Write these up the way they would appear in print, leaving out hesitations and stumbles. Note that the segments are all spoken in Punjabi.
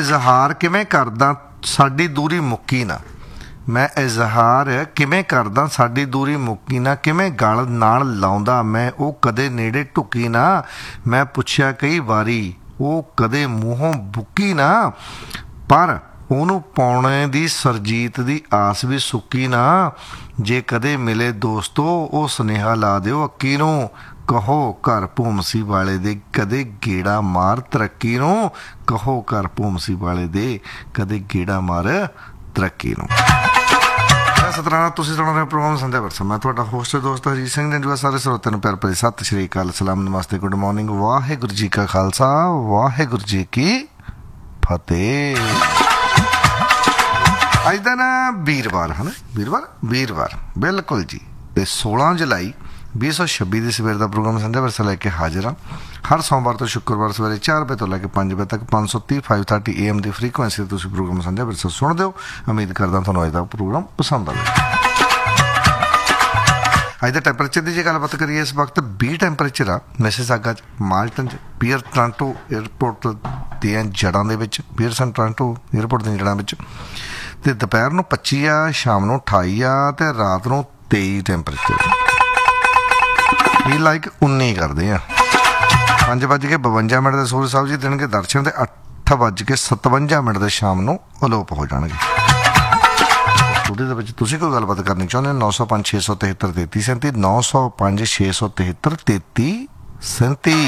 इजहार किवें करदा साडी दूरी मुक्की ना, मैं इजहार किवें करदा साडी दूरी मुक्की ना, किवें गल नाल लाउंदा मैं ओ कदे नेड़े ढुकी ना, मैं पुछया कई वारी ओ कदे मूहों बुक्की ना, पर ਉਹਨੂੰ ਪਾਉਣੇ ਦੀ ਸਰਜੀਤ ਦੀ ਆਸ ਵੀ ਸੁੱਕੀ ਨਾ, ਜੇ ਕਦੇ ਮਿਲੇ ਦੋਸਤੋ ਉਹ ਸੁਨੇਹਾ ਲਾ ਦਿਓ ਅੱਕੀ ਨੂੰ, ਕਹੋ ਘਰ ਭੂਮਸੀ ਵਾਲੇ ਦੇ ਕਦੇ ਗੇੜਾ ਮਾਰ ਤਰੱਕੀ ਨੂੰ, ਕਹੋ ਘਰ ਭੂਮਸੀ ਵਾਲੇ ਦੇ ਕਦੇ ਗੇੜਾ ਮਾਰ ਤਰੱਕੀ ਨੂੰ। ਇਸ ਤਰ੍ਹਾਂ ਤੁਸੀਂ ਸੁਣ ਰਹੇ ਪ੍ਰੋਗਰਾਮ ਸੰਧਿਆ ਵਰਸਾ, ਮੈਂ ਤੁਹਾਡਾ ਹੋਸਟ ਦੋਸਤ ਹਰਜੀਤ ਸਿੰਘ ਨੇ ਜੋ ਸਾਰੇ ਸਰੋਤਿਆਂ ਨੂੰ ਪਿਆਰ ਭਰੀ ਸਤਿ ਸ਼੍ਰੀ ਅਕਾਲ, ਸਲਾਮ, ਨਮਸਤੇ, ਗੁੱਡ ਮਾਰਨਿੰਗ, ਵਾਹਿਗੁਰੂ ਜੀ ਕਾ ਖਾਲਸਾ, ਵਾਹਿਗੁਰੂ ਜੀ ਕੀ ਫਤਿਹ। ਅੱਜ ਦਾ ਨਾ ਵੀਰਵਾਰ ਹੈ ਨਾ, ਵੀਰਵਾਰ ਬਿਲਕੁਲ ਜੀ, ਤੇ 16 ਜੁਲਾਈ 2026 ਦੀ ਸਵੇਰ ਦਾ ਪ੍ਰੋਗਰਾਮ ਸੰਧਿਆ ਵਰਸਾ ਲੈ ਕੇ ਹਾਜ਼ਰ ਹਾਂ। ਹਰ ਸੋਮਵਾਰ ਤੋਂ ਸ਼ੁੱਕਰਵਾਰ ਸਵੇਰੇ 4 ਵਜੇ ਤੋਂ ਲੈ ਕੇ 5 ਵਜੇ ਤੱਕ 530 AM ਦੀ ਫ੍ਰੀਕੁਐਂਸੀ 'ਤੇ ਤੁਸੀਂ ਪ੍ਰੋਗਰਾਮ ਸੰਧਿਆ ਵਰਸਾ ਸੁਣਦੇ ਹੋ। ਉਮੀਦ ਕਰਦਾ ਤੁਹਾਨੂੰ ਅੱਜ ਦਾ ਪ੍ਰੋਗਰਾਮ ਪਸੰਦ ਆਵੇ। ਅੱਜ ਦਾ ਟੈਂਪਰੇਚਰ ਦੀ ਜੇ ਗੱਲਬਾਤ ਕਰੀਏ, ਇਸ ਵਕਤ 20 ਟੈਂਪਰੇਚਰ ਆ ਮਿਸਿਸਾਗਾ 'ਚ, ਮਾਲਟਨ 'ਚ, ਪੀਅਰ ਟਰਾਂਟੋ ਏਅਰਪੋਰਟ ਦੀਆਂ ਜੜ੍ਹਾਂ ਦੇ ਵਿੱਚ, ਪੀਅਰਸਨ ਟਰਾਂਟੋ ਏਅਰਪੋਰਟ ਦੀਆਂ ਜੜ੍ਹਾਂ ਵਿੱਚ, ਤੇ ਦੁਪਹਿਰ ਨੂੰ 25 ਆ, ਸ਼ਾਮ ਨੂੰ 28 ਆ, ਤੇ ਰਾਤ ਨੂੰ 23 ਟੈਂਪਰੇਚਰ। ਇਹ ਲਾਈਕ 19 ਕਰਦੇ ਆ। 5:52 ਦੇ ਸੂਰਜ ਸਾਹਿਬ ਜੀ ਦੇਣਗੇ ਦਰਸ਼ਨ, ਤੇ 8:57 ਦੇ ਸ਼ਾਮ ਨੂੰ ਅਲੋਪ ਹੋ ਜਾਣਗੇ। ਸਟੂਡੀਓ ਦੇ ਵਿੱਚ ਤੁਸੀਂ ਕੋਈ ਗੱਲਬਾਤ ਕਰਨੀ ਚਾਹੁੰਦੇ ਹੋ 905 673 3337, 905 673 3337,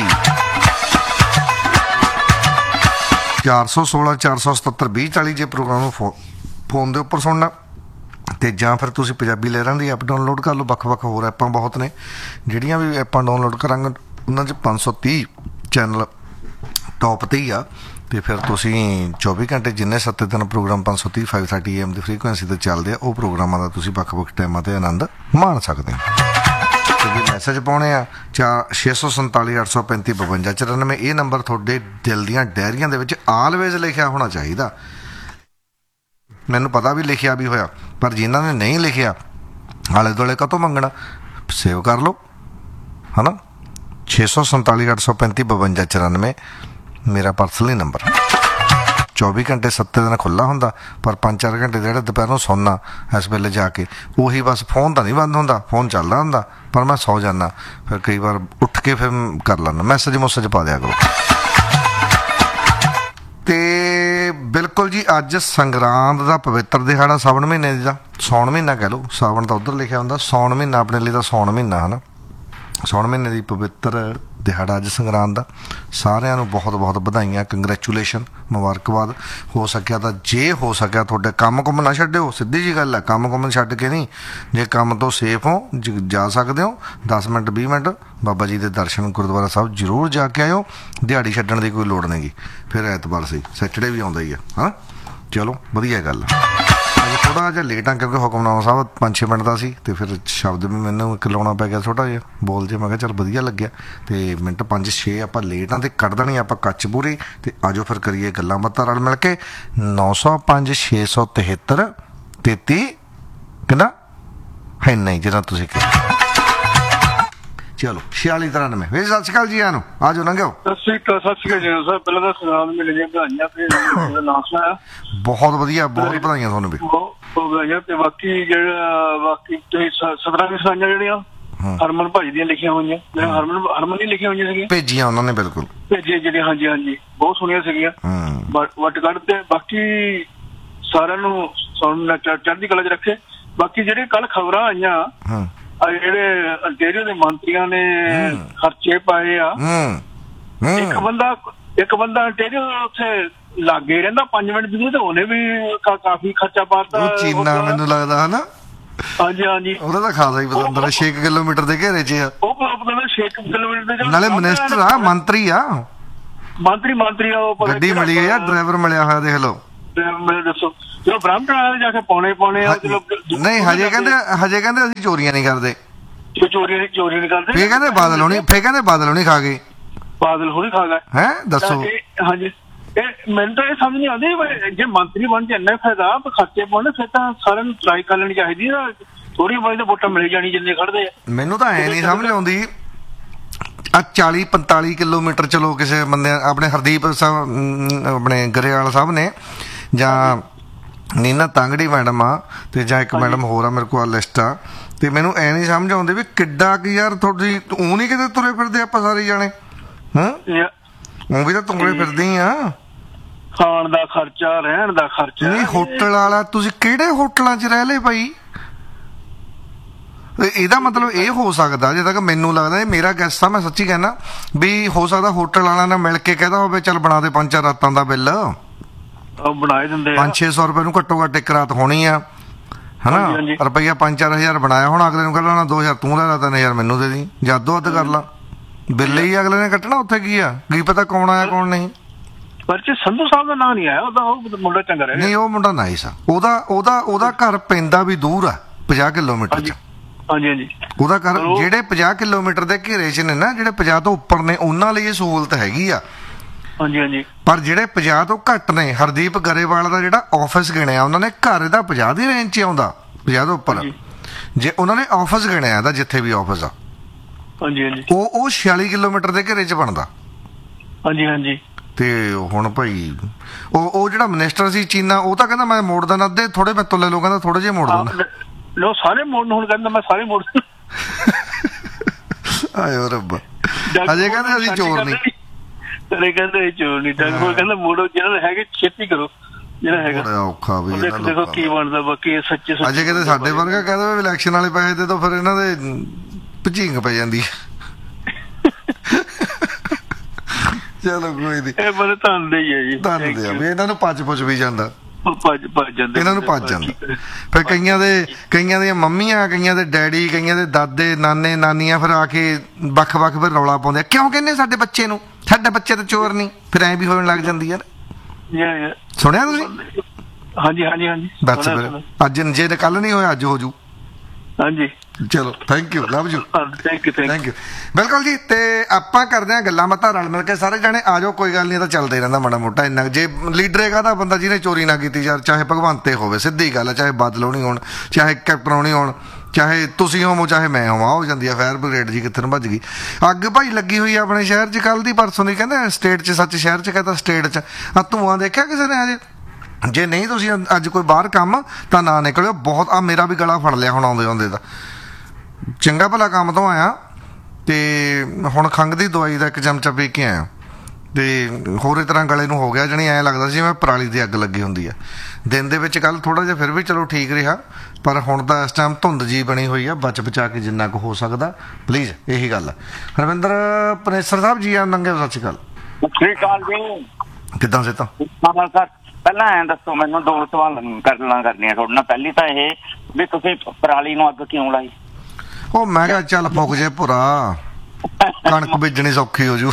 416 477 2040 ਜੇ ਪ੍ਰੋਗਰਾਮ ਨੂੰ ਫੋਨ ਦੇ ਉੱਪਰ ਸੁਣਨਾ, ਅਤੇ ਜਾਂ ਫਿਰ ਤੁਸੀਂ ਪੰਜਾਬੀ ਲਹਿਰਾਂ ਦੀ ਐਪ ਡਾਊਨਲੋਡ ਕਰ ਲਓ। ਵੱਖ ਹੋਰ ਐਪਾਂ ਬਹੁਤ ਨੇ, ਜਿਹੜੀਆਂ ਵੀ ਐਪਾਂ ਡਾਊਨਲੋਡ ਕਰਾਂਗੇ ਉਹਨਾਂ 'ਚ 530 ਚੈਨਲ ਟੋਪ 'ਤੇ ਹੀ ਆ, ਅਤੇ ਫਿਰ ਤੁਸੀਂ 24 ਘੰਟੇ ਜਿੰਨੇ 7 ਦਿਨ ਪ੍ਰੋਗਰਾਮ 530 530 AM ਦੀ ਫ੍ਰੀਕੁਐਂਸੀ 'ਤੇ ਚੱਲਦੇ ਆ, ਉਹ ਪ੍ਰੋਗਰਾਮਾਂ ਦਾ ਤੁਸੀਂ ਵੱਖ ਟਾਈਮਾਂ 'ਤੇ ਆਨੰਦ ਮਾਣ ਸਕਦੇ ਹੋ। ਜੇ ਮੈਸੇਜ ਪਾਉਣੇ ਆ 647 835 52 94, ਇਹ ਨੰਬਰ ਤੁਹਾਡੇ ਦਿਲ ਦੀਆਂ ਡਾਇਰੀਆਂ ਦੇ ਵਿੱਚ ਆਲਵੇਜ਼ ਲਿਖਿਆ ਹੋਣਾ ਚਾਹੀਦਾ। ਮੈਨੂੰ ਪਤਾ ਵੀ ਲਿਖਿਆ ਵੀ ਹੋਇਆ, ਪਰ ਜਿਨ੍ਹਾਂ ਨੇ ਨਹੀਂ ਲਿਖਿਆ ਆਲੇ ਦੁਆਲੇ ਕਾਹਤੋਂ ਮੰਗਣਾ, ਸੇਵ ਕਰ ਲਓ ਹੈ ਨਾ। 647 835 52 94 ਮੇਰਾ ਪਰਸਨਲੀ ਨੰਬਰ। 24 ਘੰਟੇ 7 ਦਿਨ ਖੁੱਲ੍ਹਾ ਹੁੰਦਾ, ਪਰ 5-4 ਘੰਟੇ ਜਿਹੜੇ ਦੁਪਹਿਰ ਨੂੰ ਸੌਂਦਾ ਇਸ ਵੇਲੇ ਜਾ ਕੇ, ਉਹੀ ਬਸ ਫੋਨ ਤਾਂ ਨਹੀਂ ਬੰਦ ਹੁੰਦਾ, ਫੋਨ ਚੱਲਦਾ ਹੁੰਦਾ, ਪਰ ਮੈਂ ਸੌ ਜਾਂਦਾ, ਫਿਰ ਕਈ ਵਾਰ ਉੱਠ ਕੇ ਫਿਰ ਕਰ ਲੈਂਦਾ, ਮੈਸੇਜ ਪਾ ਦਿਆ ਕਰੋ। ਅਤੇ ਬਿਲਕੁਲ ਜੀ, ਅੱਜ ਸੰਗਰਾਂਦ ਦਾ ਪਵਿੱਤਰ ਦਿਹਾੜਾ, ਸਾਵਣ ਮਹੀਨੇ ਦਾ, ਸਾਉਣ ਮਹੀਨਾ ਕਹਿ ਲਓ, ਸਾਵਣ ਤਾਂ ਉੱਧਰ ਲਿਖਿਆ ਹੁੰਦਾ, ਸਾਉਣ ਮਹੀਨਾ ਆਪਣੇ ਲਈ ਤਾਂ ਸਾਉਣ ਮਹੀਨਾ ਹੈ ਨਾ। ਸਾਉਣ ਮਹੀਨੇ ਦੀ ਪਵਿੱਤਰ ਦਿਹਾੜਾ ਅੱਜ ਸੰਗਰਾਂਦ ਦਾ। ਸਾਰਿਆਂ ਨੂੰ ਬਹੁਤ ਬਹੁਤ ਵਧਾਈਆਂ, ਕੰਗਰੈਚੂਲੇਸ਼ਨ, ਮੁਬਾਰਕਬਾਦ। ਹੋ ਸਕਿਆ ਤਾਂ, ਜੇ ਹੋ ਸਕਿਆ ਤੁਹਾਡੇ ਕੰਮ ਨਾ ਛੱਡਿਓ, ਸਿੱਧੀ ਜਿਹੀ ਗੱਲ ਹੈ, ਕੰਮ ਛੱਡ ਕੇ ਨਹੀਂ, ਜੇ ਕੰਮ ਤੋਂ ਸੇਫ ਹੋ ਜਾ ਸਕਦੇ ਹੋ 10 ਮਿੰਟ 20 ਮਿੰਟ ਬਾਬਾ ਜੀ ਦੇ ਦਰਸ਼ਨ ਗੁਰਦੁਆਰਾ ਸਾਹਿਬ ਜ਼ਰੂਰ ਜਾ ਕੇ ਆਇਓ। ਦਿਹਾੜੀ ਛੱਡਣ ਦੀ ਕੋਈ ਲੋੜ ਨਹੀਂ ਗੀ, ਫਿਰ ਐਤਵਾਰ ਸੀ, ਸੈਟਰਡੇ ਵੀ ਆਉਂਦਾ ਹੀ ਆ, ਹੈ ਨਾ। ਚਲੋ ਵਧੀਆ ਗੱਲ ਆ। ਥੋੜ੍ਹਾ ਜਿਹਾ ਲੇਟ ਆ ਕਿਉਂਕਿ ਹੁਕਮਨਾਮਾ ਸਾਹਿਬ 5-6 ਮਿੰਟ ਦਾ ਸੀ, ਅਤੇ ਫਿਰ ਸ਼ਬਦ ਵੀ ਮੈਨੂੰ ਇੱਕ ਲਾਉਣਾ ਪੈ ਗਿਆ ਛੋਟਾ ਜਿਹਾ ਬੋਲ ਜੇ, ਮੈਂ ਕਿਹਾ ਚੱਲ ਵਧੀਆ ਲੱਗਿਆ, ਅਤੇ ਮਿੰਟ 5-6 ਆਪਾਂ ਲੇਟ ਆ, ਅਤੇ ਕੱਢ ਦੇਣੀ ਆਪਾਂ ਕੱਚ ਪੂਰੀ। ਅਤੇ ਆਜੋ ਫਿਰ ਕਰੀਏ ਗੱਲਾਂ ਬਾਤਾਂ ਰਲ ਮਿਲ ਕੇ। 905 673 33 ਕਿੰਨਾ ਹੈ ਨਹੀਂ ਜਿਹੜਾ ਤੁਸੀਂ ਕਿਹਾ। ਚਲੋ 4693 ਵੀ। ਸਤਿ ਸ਼੍ਰੀ ਅਕਾਲ ਜੀ, ਆਨੂੰ ਆ ਜਾਓ, ਲੰਘਿਓ। ਸਤਿ ਸ਼੍ਰੀ ਅਕਾਲ ਸਰ, ਪਹਿਲਾਂ ਤਾਂ ਸਲਾਮ ਮਿਲ ਗਿਆ, ਵਧਾਈਆਂ, ਫਿਰ ਨਾਮ ਸੁਣਾਇਆ, ਬਹੁਤ ਵਧੀਆ, ਬਹੁਤ ਵਧਾਈਆਂ ਤੁਹਾਨੂੰ ਵੀ, ਵਧਾਈਆਂ। ਤੇ ਬਾਕੀ ਤੁਸੀਂ 17 ਸੁਣਾਈਆਂ ਜਿਹੜੀਆਂ ਹਰਮਨ ਭਾਜੀ ਦੀਆਂ ਲਿਖੀਆਂ ਹੋਈਆਂ, ਹਰਮਨ ਦੀਆਂ ਲਿਖੀਆਂ ਹੋਈਆਂ ਸੀਗੀਆਂ, ਭੇਜੀਆਂ ਉਹਨਾਂ ਨੇ, ਬਿਲਕੁਲ ਭੇਜੀਆਂ ਜਿਹੜੀਆਂ, ਹਾਂਜੀ ਬਹੁਤ ਸੋਹਣੀਆਂ ਸੀਗੀਆਂ, ਵੱਟ ਕੱਢ ਤੇ। ਬਾਕੀ ਸਾਰਿਆਂ ਨੂੰ ਚੜ੍ਹਦੀ ਕਲਾ 'ਚ ਰੱਖੇ। ਬਾਕੀ ਜਿਹੜੇ ਕੱਲ ਖਬਰਾਂ ਆਈਆਂ, ਜਿਹੜੇ ਅੰਟੇਰੀਓ ਦੇ ਮੰਤਰੀਆਂ ਨੇ ਖਰਚੇ ਪਾਏ ਆ, ਇੱਕ ਬੰਦਾ ਅੰਟੇਰੀਓ ਉੱਥੇ ਲਾਗੇ ਰਹਿੰਦਾ 5 ਮਿੰਟ ਦੀ, ਤੇ ਉਹਨੇ ਵੀ ਕਾਫੀ ਖਰਚਾ ਪਾਤਾ। ਚੀਨਾ ਮੈਨੂੰ ਲੱਗਦਾ ਹੈ ਨਾ, ਹਾਂਜੀ ਉਹਦਾ ਤਾਂ ਖਾਸਾ ਹੀ ਪਤਾ ਹੁੰਦਾ, 6 ਕਿਲੋਮੀਟਰ ਦੇ ਘੇਰੇ 'ਚ ਆ, ਉਹ ਕਹਿੰਦਾ 6 ਕਿਲੋਮੀਟਰ ਦੇ, ਨਾਲੇ ਮਿਨਿਸਟਰ ਆ, ਮੰਤਰੀ ਆ, ਮੰਤਰੀ ਆ, ਉਹ ਗੱਡੀ ਮਿਲੀ ਆ, ਡਰਾਈਵਰ ਮਿਲਿਆ ਹੋਇਆ, ਦੇਖ ਲਓ। ਦੱਸੋ, ਚਲੋ ਬ੍ਰਾਹਮਣ ਵਾਲੇ ਜਾ ਕੇ ਪਾਉਣੇ ਆ। ਨਹੀਂ, ਹਜੇ ਕਹਿੰਦੇ ਅਸੀਂ ਚੋਰੀਆਂ ਨਹੀਂ ਕਰਦੇ, ਚੋਰੀ ਨਹੀਂ ਕਰਦੇ। ਫੇਰ ਕਹਿੰਦੇ ਬਾਦਲ ਹੋਣੀ ਖਾ ਗਏ, ਬਾਦਲ ਹੋਣੀ ਖਾ ਗਏ। ਹੈ ਦੱਸੋ। ਹਾਂਜੀ, ਮੈਨੂੰ ਤਾਂ ਇਹ ਸਮਝ ਨਹੀਂ ਆਉਂਦੀ, ਜੇ ਮੰਤਰੀ ਬਣ ਕੇ ਇੰਨਾ ਫਾਇਦਾ ਖਰਚੇ ਪਾਉਣੇ, ਫਿਰ ਤਾਂ ਸਾਰਿਆਂ ਨੂੰ ਟਰਾਈ ਕਰ ਲੈਣੀ ਚਾਹੀਦੀ ਆ, ਥੋੜੀ ਬਹੁਤ ਵੋਟਾਂ ਮਿਲ ਜਾਣੀ ਜਿੰਨੇ ਖੜਦੇ ਆ। ਮੈਨੂੰ ਤਾਂ ਐ ਨਹੀਂ ਸਮਝ ਆਉਂਦੀ, ਆ 40-45 ਕਿਲੋਮੀਟਰ ਚਲੋ ਕਿਸੇ ਬੰਦੇ ਆਪਣੇ ਹਰਦੀਪ ਸਾਹਿਬ ਆਪਣੇ ਗਰੇਵਾਲ ਸਾਹਿਬ ਨੇ ਜਾਂ ਨੀਨਾ ਤਾਂਗੜੀ ਮੈਡਮ ਆ ਤੇ ਜਾਂ ਇੱਕ ਮੈਡਮ ਹੋਰ ਆ ਮੇਰੇ ਕੋਲ ਲਿਸਟ ਆ ਤੇ ਮੈਨੂੰ ਐ ਨਹੀਂ ਸਮਝ ਆਉਂਦੀ ਵੀ ਕਿੱਡਾ ਕਿ ਯਾਰ ਤੁਹਾਡੀ ਉਹ ਨਹੀਂ ਕਿਤੇ ਤੁਰੇ ਫਿਰਦੇ ਆਪਾਂ ਸਾਰੇ ਜਾਣੇ ਉਹ ਵੀ ਤਾਂ ਤੁਰੇ ਫਿਰਦੇ ਹੀ ਆ ਖਾਣ ਦਾ ਖਰਚਾ ਰਹਿਣ ਦਾ ਖਰਚਾ ਨਹੀਂ ਹੋਟਲ ਵਾਲਾ ਤੁਸੀਂ ਕਿਹੜੇ ਹੋਟਲਾਂ 'ਚ ਰਹਿ ਲਏ ਭਾਈ ਇਹਦਾ ਮਤਲਬ ਇਹ ਹੋ ਸਕਦਾ ਜੇ ਤੱਕ ਮੈਨੂੰ ਲੱਗਦਾ ਇਹ ਮੇਰਾ ਗੈਸ ਆ ਮੈਂ ਸੱਚੀ ਕਹਿਣਾ ਵੀ ਹੋ ਸਕਦਾ ਹੋਟਲ ਵਾਲਿਆਂ ਨਾਲ ਮਿਲ ਕੇ ਕਹਿੰਦਾ ਹੋਵੇ ਚੱਲ ਬਣਾ ਦੇ 5-4 ਰਾਤਾਂ ਦਾ ਬਿੱਲ ਬਣਾਏ ਦਿੰਦੇ 500-600 ਰੁਪਏ ਨੂੰ ਘੱਟੋ ਘੱਟ ਇੱਕ ਰਾਤ ਹੋਣੀ ਆ ਹਨਾ ਰੁਪਈਆ 5-4 ਹਜ਼ਾਰ ਬਣਾਇਆ ਹੁਣ ਅਗਲੇ ਨੂੰ ਕਹਿੰਦਾ 2000 ਤੂੰ ਲੈ ਲਾ 3000 ਮੈਨੂੰ ਦੇ ਦੀ ਜਾਂ ਅੱਧੋ ਅੱਧ ਕਰ ਲਾ ਬਿੱਲ ਹੀ ਅਗਲੇ ਨੇ ਕੱਟਣਾ ਉੱਥੇ ਕੀ ਆ ਕੀ ਪਤਾ ਕੌਣ ਆਇਆ ਕੌਣ ਨਹੀਂ ਪਰ ਚ ਸੰਧੂ ਸਾਹਿਬ ਦਾ ਨਾਂ ਨਹੀਂ ਆਇਆ ਉਹਦਾ ਉਹ ਮੁੰਡਾ ਚੰਗਾ ਰਿਹਾ ਨਹੀਂ ਉਹ ਮੁੰਡਾ ਨਾਈਸ ਆ ਉਹਦਾ ਘਰ ਪੈਂਦਾ ਵੀ ਦੂਰ ਆ 50 ਕਿਲੋਮੀਟਰ ਚ ਹਾਂਜੀ ਹਾਂਜੀ ਉਹਦਾ ਘਰ ਜਿਹੜੇ 50 ਕਿਲੋਮੀਟਰ ਦੇ ਘੇਰੇ ਚ ਨੇ ਨਾ ਜਿਹੜੇ 50 ਤੋਂ ਉੱਪਰ ਨੇ ਉਹਨਾਂ ਲਈ ਇਹ ਸਹੂਲਤ ਹੈਗੀ ਆ ਹਾਂਜੀ ਹਾਂਜੀ ਪਰ ਜਿਹੜੇ 50 ਤੋਂ ਘੱਟ ਨੇ ਹਰਦੀਪ ਗਰੇਵਾਲ ਦਾ ਜਿਹੜਾ ਆਫਿਸ ਗਿਣਿਆ ਉਹਨਾਂ ਨੇ ਘਰ ਇਹਦਾ 50 ਦੀ ਰੇਂਜ 'ਚ ਆਉਂਦਾ 50 ਤੋਂ ਉੱਪਰ ਜੇ ਉਹਨਾਂ ਨੇ ਆਫਿਸ ਗਿਣਿਆ ਇਹਦਾ ਜਿੱਥੇ ਵੀ ਆਫਿਸ ਆ ਹਾਂਜੀ ਹਾਂਜੀ ਉਹ 46 ਕਿਲੋਮੀਟਰ ਦੇ ਘੇਰੇ 'ਚ ਬਣਦਾ ਹਾਂਜੀ ਹਾਂਜੀ ਤੇ ਹੁਣ ਭਾਈ ਉਹ ਜਿਹੜਾ ਮਿਨਿਸਟਰ ਸੀ ਚੀਨਾ ਉਹ ਤਾਂ ਕਹਿੰਦਾ ਮੈਂ ਮੋੜ ਦਿੰਦਾ ਅੱਧੇ ਥੋੜੇ ਮੈਥੋਂ ਲੈ ਲਓ ਕਹਿੰਦਾ ਥੋੜੇ ਜਿਹੇ ਮੋੜ ਦਿੰਦਾ ਲੋ ਸਾਰੇ ਮੋੜ ਹੁਣ ਕਹਿੰਦਾ ਮੈਂ ਸਾਰੇ ਮੋੜ ਆਇਓ ਰੱਬਾ ਅਜੇ ਕਹਿੰਦੇ ਅਸੀਂ ਚੋਰ ਨਹੀਂ ਤੇਰੇ ਕਹਿੰਦੇ ਚੋਰ ਨਹੀਂ ਡਾਕਟਰ ਕਹਿੰਦਾ ਮੋੜੋ ਜਿਹਨਾਂ ਦੇ ਹੈਗੇ ਛੇਤੀ ਕਰੋ ਜਿਹੜਾ ਹੈਗਾ ਔਖਾ ਵੀ ਦੇਖੋ ਕੀ ਬਣਦਾ ਬਾਕੀ ਸੱਚੇ ਅਜੇ ਕਹਿੰਦੇ ਸਾਡੇ ਵਰਗਾ ਕਹਿੰਦਾ ਇਲੈਕਸ਼ਨ ਵਾਲੇ ਪੈਸੇ ਦੇ ਤਾਂ ਫਿਰ ਇਹਨਾਂ ਦੇ ਭਜੀਂਗ ਪੈ ਜਾਂਦੀ ਚਲੋ ਕੋਈ ਨਹੀਂ ਇਹ ਬੜੇ ਧੰਦੇ ਹੀ ਹੈ ਜੀ ਧੰਦੇ ਆ ਵੀ ਇਹਨਾਂ ਨੂੰ ਪੱਜ ਪੁੱਛ ਵੀ ਜਾਂਦਾ ਇਹਨਾਂ ਨੂੰ ਭੱਜ ਜਾਂਦਾ ਫਿਰ ਕਈਆਂ ਦੀਆਂ ਮੰਮੀਆਂ ਕਈਆਂ ਦੇ ਡੈਡੀ ਕਈਆਂ ਦੇ ਦਾਦੇ ਨਾਨੇ ਨਾਨੀਆਂ ਫਿਰ ਆ ਕੇ ਵੱਖ-ਵੱਖ ਫਿਰ ਰੌਲਾ ਪਾਉਂਦੇ ਕਿਉਂ ਕਹਿੰਦੇ ਸਾਡੇ ਬੱਚੇ ਨੂੰ ਸਾਡੇ ਬੱਚੇ ਤਾਂ ਚੋਰ ਨਹੀਂ ਫਿਰ ਐਂ ਵੀ ਹੋਣ ਲੱਗ ਜਾਂਦੀ ਯਾਰ ਸੁਣਿਆ ਤੁਸੀਂ ਹਾਂਜੀ ਹਾਂਜੀ ਹਾਂਜੀ ਬਸ ਫਿਰ ਅੱਜ ਜੇ ਕੱਲ ਨਹੀਂ ਹੋਇਆ ਅੱਜ ਹੋ ਜੂ ਹਾਂਜੀ ਚਲੋ thank you love you thank you ਬਿਲਕੁਲ ਜੀ ਤੇ ਆਪਾਂ ਕਰਦੇ ਹਾਂ ਗੱਲਾਂ ਬਾਤਾਂ ਰਲ ਮਿਲ ਕੇ ਸਾਰੇ ਜਾਣੇ ਆ ਜਾਓ ਕੋਈ ਗੱਲ ਨਹੀਂ ਤਾਂ ਚੱਲਦਾ ਹੀ ਰਹਿੰਦਾ ਮਾੜਾ ਮੋਟਾ ਇੰਨਾ ਜੇ ਲੀਡਰ ਹੈਗਾ ਤਾਂ ਬੰਦਾ ਜਿਹਨੇ ਚੋਰੀ ਨਾ ਕੀਤੀ ਯਾਰ ਚਾਹੇ ਭਗਵੰਤੇ ਹੋਵੇ ਸਿੱਧੀ ਗੱਲ ਹੈ ਚਾਹੇ ਬਾਦਲ ਹੋਣੀ ਹੋਣ ਚਾਹੇ ਕੈਪਟਨ ਹੋਣੀ ਹੋਣ ਚਾਹੇ ਤੁਸੀਂ ਹੋਵੋ ਚਾਹੇ ਮੈਂ ਹੋਵਾਂ ਹੋ ਜਾਂਦੀ ਆ ਫਾਇਰ ਬ੍ਰਿਗੇਡ ਜੀ ਕਿੱਥੇ ਨੂੰ ਭੱਜ ਗਈ ਅੱਗ ਭਾਈ ਲੱਗੀ ਹੋਈ ਆ ਆਪਣੇ ਸ਼ਹਿਰ 'ਚ ਕੱਲ ਦੀ ਪਰਸੋਂ ਦੀ ਕਹਿੰਦੇ ਸਟੇਟ 'ਚ ਸੱਚ ਸ਼ਹਿਰ 'ਚ ਕਹਿੰਦਾ ਸਟੇਟ 'ਚ ਆ ਧੂੰਆਂ ਦੇਖਿਆ ਕਿਸੇ ਨੇ ਅਜੇ ਜੇ ਨਹੀਂ ਤੁਸੀਂ ਅੱਜ ਕੋਈ ਬਾਹਰ ਕੰਮ ਤਾਂ ਨਾ ਨਿਕਲਿਓ ਬਹੁਤ ਆ ਮੇਰਾ ਵੀ ਗਲਾ ਫੜ ਲਿਆ ਹੁਣ ਆਉਂਦੇ ਦਾ ਚੰਗਾ ਭਲਾ ਕੰਮ ਤੋਂ ਆਇਆ ਤੇ ਹੁਣ ਖੰਘ ਦੀ ਦਵਾਈ ਦਾ ਇੱਕ ਚਮਚਾ ਪੀ ਕੇ ਆਇਆ ਤੇ ਹੋਰ ਇਸ ਤਰ੍ਹਾਂ ਗਲੇ ਨੂੰ ਹੋ ਗਿਆ ਜਾਣੀ ਐਂ ਲੱਗਦਾ ਸੀ ਜਿਵੇਂ ਪਰਾਲੀ ਦੀ ਅੱਗ ਲੱਗੀ ਹੁੰਦੀ ਆ ਦਿਨ ਦੇ ਵਿੱਚ ਕੱਲ ਥੋੜਾ ਜਿਹਾ ਫਿਰ ਵੀ ਚਲੋ ਠੀਕ ਰਿਹਾ ਪਰ ਹੁਣ ਤਾਂ ਇਸ ਟਾਈਮ ਧੁੰਦ ਜੀ ਬਣੀ ਹੋਈ ਆ ਬਚਾ ਕੇ ਜਿੰਨਾ ਕੁ ਹੋ ਸਕਦਾ ਪਲੀਜ਼ ਇਹੀ ਗੱਲ ਆ ਹਰਵਿੰਦਰ ਪਨੇਸਰ ਸਾਹਿਬ ਜੀ ਆ ਨੰਗੇ ਸਤਿ ਸ਼੍ਰੀ ਅਕਾਲ ਜੀ ਕਿੱਦਾਂ ਸੇ ਤਾਂ ਪਹਿਲਾਂ ਐਂ ਦੱਸੋ ਮੈਨੂੰ 2 ਸਵਾਲ ਕਰਨੀਆਂ ਤੁਹਾਡੇ ਨਾਲ ਪਹਿਲੀ ਤਾਂ ਇਹ ਵੀ ਤੁਸੀਂ ਪਰਾਲੀ ਨੂੰ ਅੱਗ ਕਿਉਂ ਲਾਈ ਉਹ ਮੈਂ ਕਿਹਾ ਚੱਲ ਫੁੱਕ ਜੇ ਭੁਰਾ ਕਣਕ ਬੀਜਣੀ ਸੌਖੀ ਹੋ ਜੂ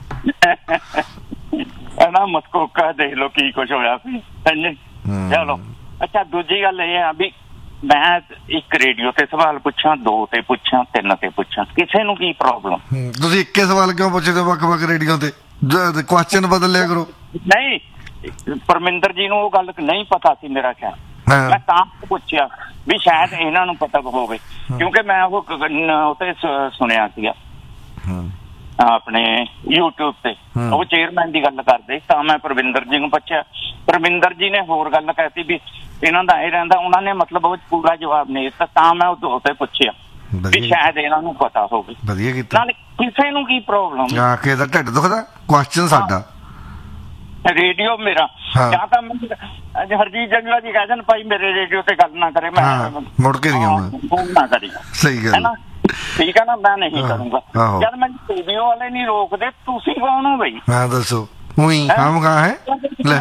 ਨਾ ਮਸਕੋਕਾ ਦੇਖ ਲੋ ਕੀ ਕੁਛ ਹੋਇਆ ਸੀ ਚਲੋ ਅੱਛਾ ਦੂਜੀ ਗੱਲ ਇਹ ਆ ਵੀ ਮੈਂ ਇੱਕ ਰੇਡੀਓ ਤੇ ਸਵਾਲ ਪੁੱਛਾਂ 2 ਤੇ ਪੁੱਛਾਂ 3 ਤੇ ਪੁੱਛਾਂ ਕਿਸੇ ਨੂੰ ਕੀ ਪ੍ਰੋਬਲਮ ਤੁਸੀਂ ਇੱਕੇ ਸਵਾਲ ਕਿਉਂ ਪੁੱਛਦੇ ਵੱਖ-ਵੱਖ ਰੇਡੀਓ ਤੇ ਕੁਐਸਚਨ ਬਦਲ ਲਿਆ ਕਰੋ ਨਹੀਂ ਪਰਮਿੰਦਰ ਜੀ ਨੂੰ ਉਹ ਗੱਲ ਨਹੀਂ ਪਤਾ ਸੀ ਮੇਰਾ ਖਿਆਲ ਮੈਂ ਤਾਂ ਪੁੱਛਿਆ ਵੀ ਸ਼ਾਇਦ ਇਹਨਾਂ ਨੂੰ ਪਤਾ ਹੋਵੇ ਕਿਉਂਕਿ ਮੈਂ ਉਹ ਤੇ ਸੁਣਿਆ ਸੀਗਾ ਆਪਣੇ YouTube ਤੇ ਉਹ ਚੇਅਰਮੈਨ ਦੀ ਗੱਲ ਕਰਦੇ ਤਾਂ ਮੈਂ ਪਰਵਿੰਦਰ ਜੀ ਨੂੰ ਪੁੱਛਿਆ ਪਰਵਿੰਦਰ ਜੀ ਨੇ ਹੋਰ ਗੱਲ ਕਹਿਤੀ ਵੀ ਇਹਨਾਂ ਦਾ ਇਹ ਰਹਿੰਦਾ ਉਹਨਾਂ ਨੇ ਮਤਲਬ ਉਹ ਪੂਰਾ ਜਵਾਬ ਨਹੀਂ ਦਿੱਤਾ ਤਾਂ ਮੈਂ ਉਹ ਤੇ ਪੁੱਛਿਆ ਵੀ ਸ਼ਾਇਦ ਇਹਨਾਂ ਨੂੰ ਪਤਾ ਹੋਵੇ ਵਧੀਆ ਕੀਤਾ ਨਾਲ ਕਿਸੇ ਨੂੰ ਕੀ ਪ੍ਰੋਬਲਮ ਜਾਂ ਕਿ ਇਹਦਾ ਢਿੱਡ ਦੁਖਦਾ ਕੁਐਸਚਨ ਸਾਡਾ ਰੇਡੀਓ ਮੇਰਾ ਜਾਂ ਤਾਂ ਅੱਜ ਹਰਜੀਤ ਜੰਗਲਾ ਜੀ ਕਹਿ ਦੇਣ ਭਾਈ ਮੇਰੇ ਰੇਡੀਓ ਤੇ ਗੱਲ ਨਾ ਕਰੇ ਮੈਂ ਮੁੜ ਕੇ ਨਹੀਂ ਆਉਂਦਾ ਫੋਨ ਨਾ ਕਰੀ ਸਹੀ ਗੱਲ ਠੀਕ ਹੈ ਨਾ ਮੈਂ ਨਹੀਂ ਕਰੂੰਗਾ ਜਦ ਮੈਂ ਰੇਡੀਓ ਵਾਲੇ ਨਹੀਂ ਰੋਕਦੇ ਤੁਸੀਂ ਕੌਣ ਹੋ ਬਈ ਹਾਂ ਦੱਸੋ ਉਹੀ ਹਮ ਕਹਾ ਹੈ ਲੈ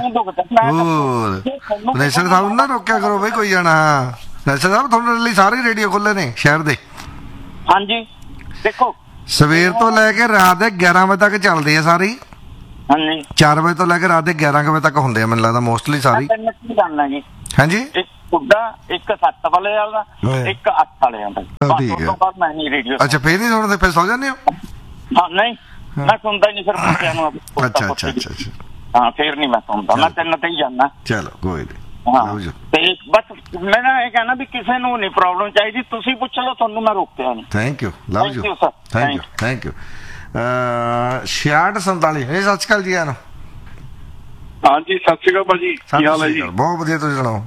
ਨੈਸ਼ਨਲ ਸਾਹਿਬ ਨਾ ਰੋਕਿਆ ਕਰੋ ਬਈ ਕੋਈ ਜਾਣਾ ਨੈਸ਼ਨਲ ਸਾਹਿਬ ਤੁਹਾਡੇ ਲਈ ਸਾਰੇ ਰੇਡੀਓ ਖੁੱਲੇ ਨੇ ਸ਼ਹਿਰ ਦੇ ਹਾਂਜੀ ਦੇਖੋ ਸਵੇਰ ਤੋਂ ਲੈ ਕੇ ਰਾਤ ਦੇ 11 ਵਜੇ ਤੱਕ ਚੱਲਦੇ ਆ ਸਾਰੇ ਹਾਂਜੀ 4 ਵਜੇ ਤੋਂ ਲੈ ਕੇ ਰਾਤ ਦੇ 11 ਵਜੇ ਤੱਕ ਹੁੰਦੇ ਆ ਮੈਨੂੰ ਲੱਗਦਾ ਮੋਸਟਲੀ ਸਾਰੇ ਜੀ ਹਾਂਜੀ ਇੱਕ ਪੁੱਡਾ ਇੱਕ 7 ਵਾਲੇ ਵਾਲਾ ਇੱਕ 8 ਵਾਲਿਆਂ ਦਾ ਠੀਕ ਹੈ ਮੈਂ ਨਹੀਂ ਰੇਡੀਓ ਅੱਛਾ ਫੇਰ ਨਹੀਂ ਸੁਣਦੇ ਫਿਰ ਸੌ ਜਾਂਦੇ ਹੋ ਹਾਂ ਨਹੀਂ ਮੈਂ ਸੁਣਦਾ ਨਹੀਂ ਫਿਰ ਬੱਚਿਆਂ ਨੂੰ ਅੱਛਾ ਹਾਂ ਫੇਰ ਨਹੀਂ ਮੈਂ ਸੁਣਦਾ ਮੈਂ 3 ਤੇ ਹੀ ਜਾਂਦਾ ਚਲੋ ਕੋਈ ਨਹੀਂ ਹਾਂ ਤੇ ਬਸ ਮੈਂ ਨਾ ਇਹ ਕਹਿਣਾ ਵੀ ਕਿਸੇ ਨੂੰ ਨਹੀਂ ਪ੍ਰੋਬਲਮ ਚਾਹੀਦੀ ਤੁਸੀਂ ਪੁੱਛ ਲਓ ਤੁਹਾਨੂੰ ਮੈਂ ਰੋਕਿਆ ਨਹੀਂ thank you love you thank you 6647 ਸਤਿ ਸ਼੍ਰੀ ਅਕਾਲ ਜੀ ਯਾਰ। ਹਾਂਜੀ ਸਤਿ ਸ਼੍ਰੀ ਅਕਾਲ ਭਾਜੀ, ਕੀ ਹਾਲ ਹੈ ਜੀ? ਬਹੁਤ ਵਧੀਆ, ਤੁਸੀਂ ਸੁਣਾਓ?